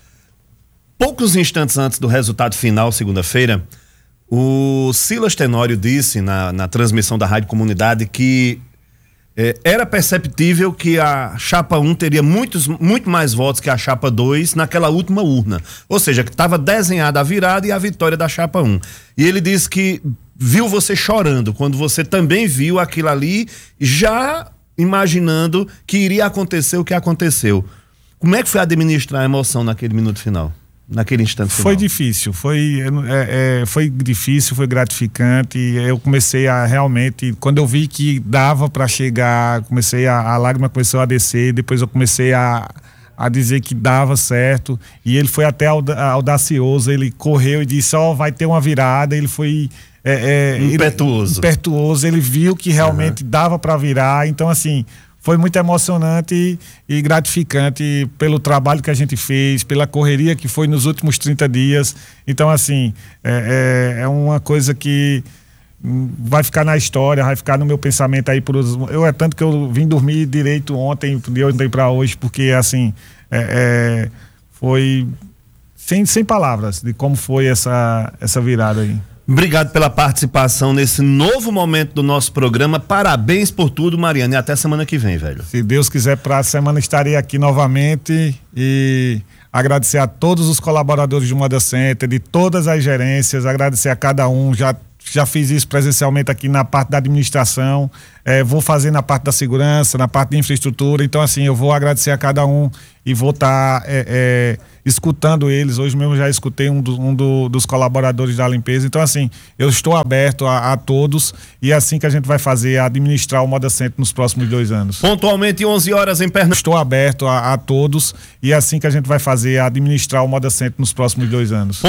poucos instantes antes do resultado final, segunda-feira, o Silas Tenório disse na, na transmissão da Rádio Comunidade que É, era perceptível que a chapa um teria muitos, muito mais votos que a chapa dois naquela última urna. Ou seja, que estava desenhada a virada e a vitória da chapa um. E ele disse que viu você chorando quando você também viu aquilo ali, já imaginando que iria acontecer o que aconteceu. Como é que foi administrar a emoção naquele minuto final? Naquele instante final? Foi difícil, foi, é, é, foi difícil, foi gratificante. Eu comecei a realmente, quando eu vi que dava para chegar, comecei a, a lágrima começou a descer, depois eu comecei a, a dizer que dava certo, e ele foi até audacioso, ele correu e disse, ó, oh, vai ter uma virada, ele foi é, é, impetuoso. Ele, impetuoso, ele viu que realmente uhum. dava para virar, então assim, foi muito emocionante e, e gratificante pelo trabalho que a gente fez, pela correria que foi nos últimos trinta dias. Então, assim, é, é, é uma coisa que vai ficar na história, vai ficar no meu pensamento aí. Por, eu é tanto que eu vim dormir direito ontem, de ontem para hoje, porque, assim, é, é, foi sem, sem palavras de como foi essa, essa virada aí. Obrigado pela participação nesse novo momento do nosso programa. Parabéns por tudo, Mariana. E até semana que vem, velho. Se Deus quiser, para a semana estarei aqui novamente e agradecer a todos os colaboradores do Moda Center, de todas as gerências, agradecer a cada um. Já, já fiz isso presencialmente aqui na parte da administração, é, vou fazer na parte da segurança, na parte de infraestrutura. Então, assim, eu vou agradecer a cada um e vou estar tá, é, é, escutando eles. Hoje mesmo já escutei um, do, um do, dos colaboradores da limpeza. Então, assim, eu estou aberto a, a todos e é assim que a gente vai fazer, administrar o Moda Center nos próximos dois anos. Pontualmente onze horas em Pernambuco. Estou aberto a, a todos e é assim que a gente vai fazer, administrar o Moda Center nos próximos dois anos.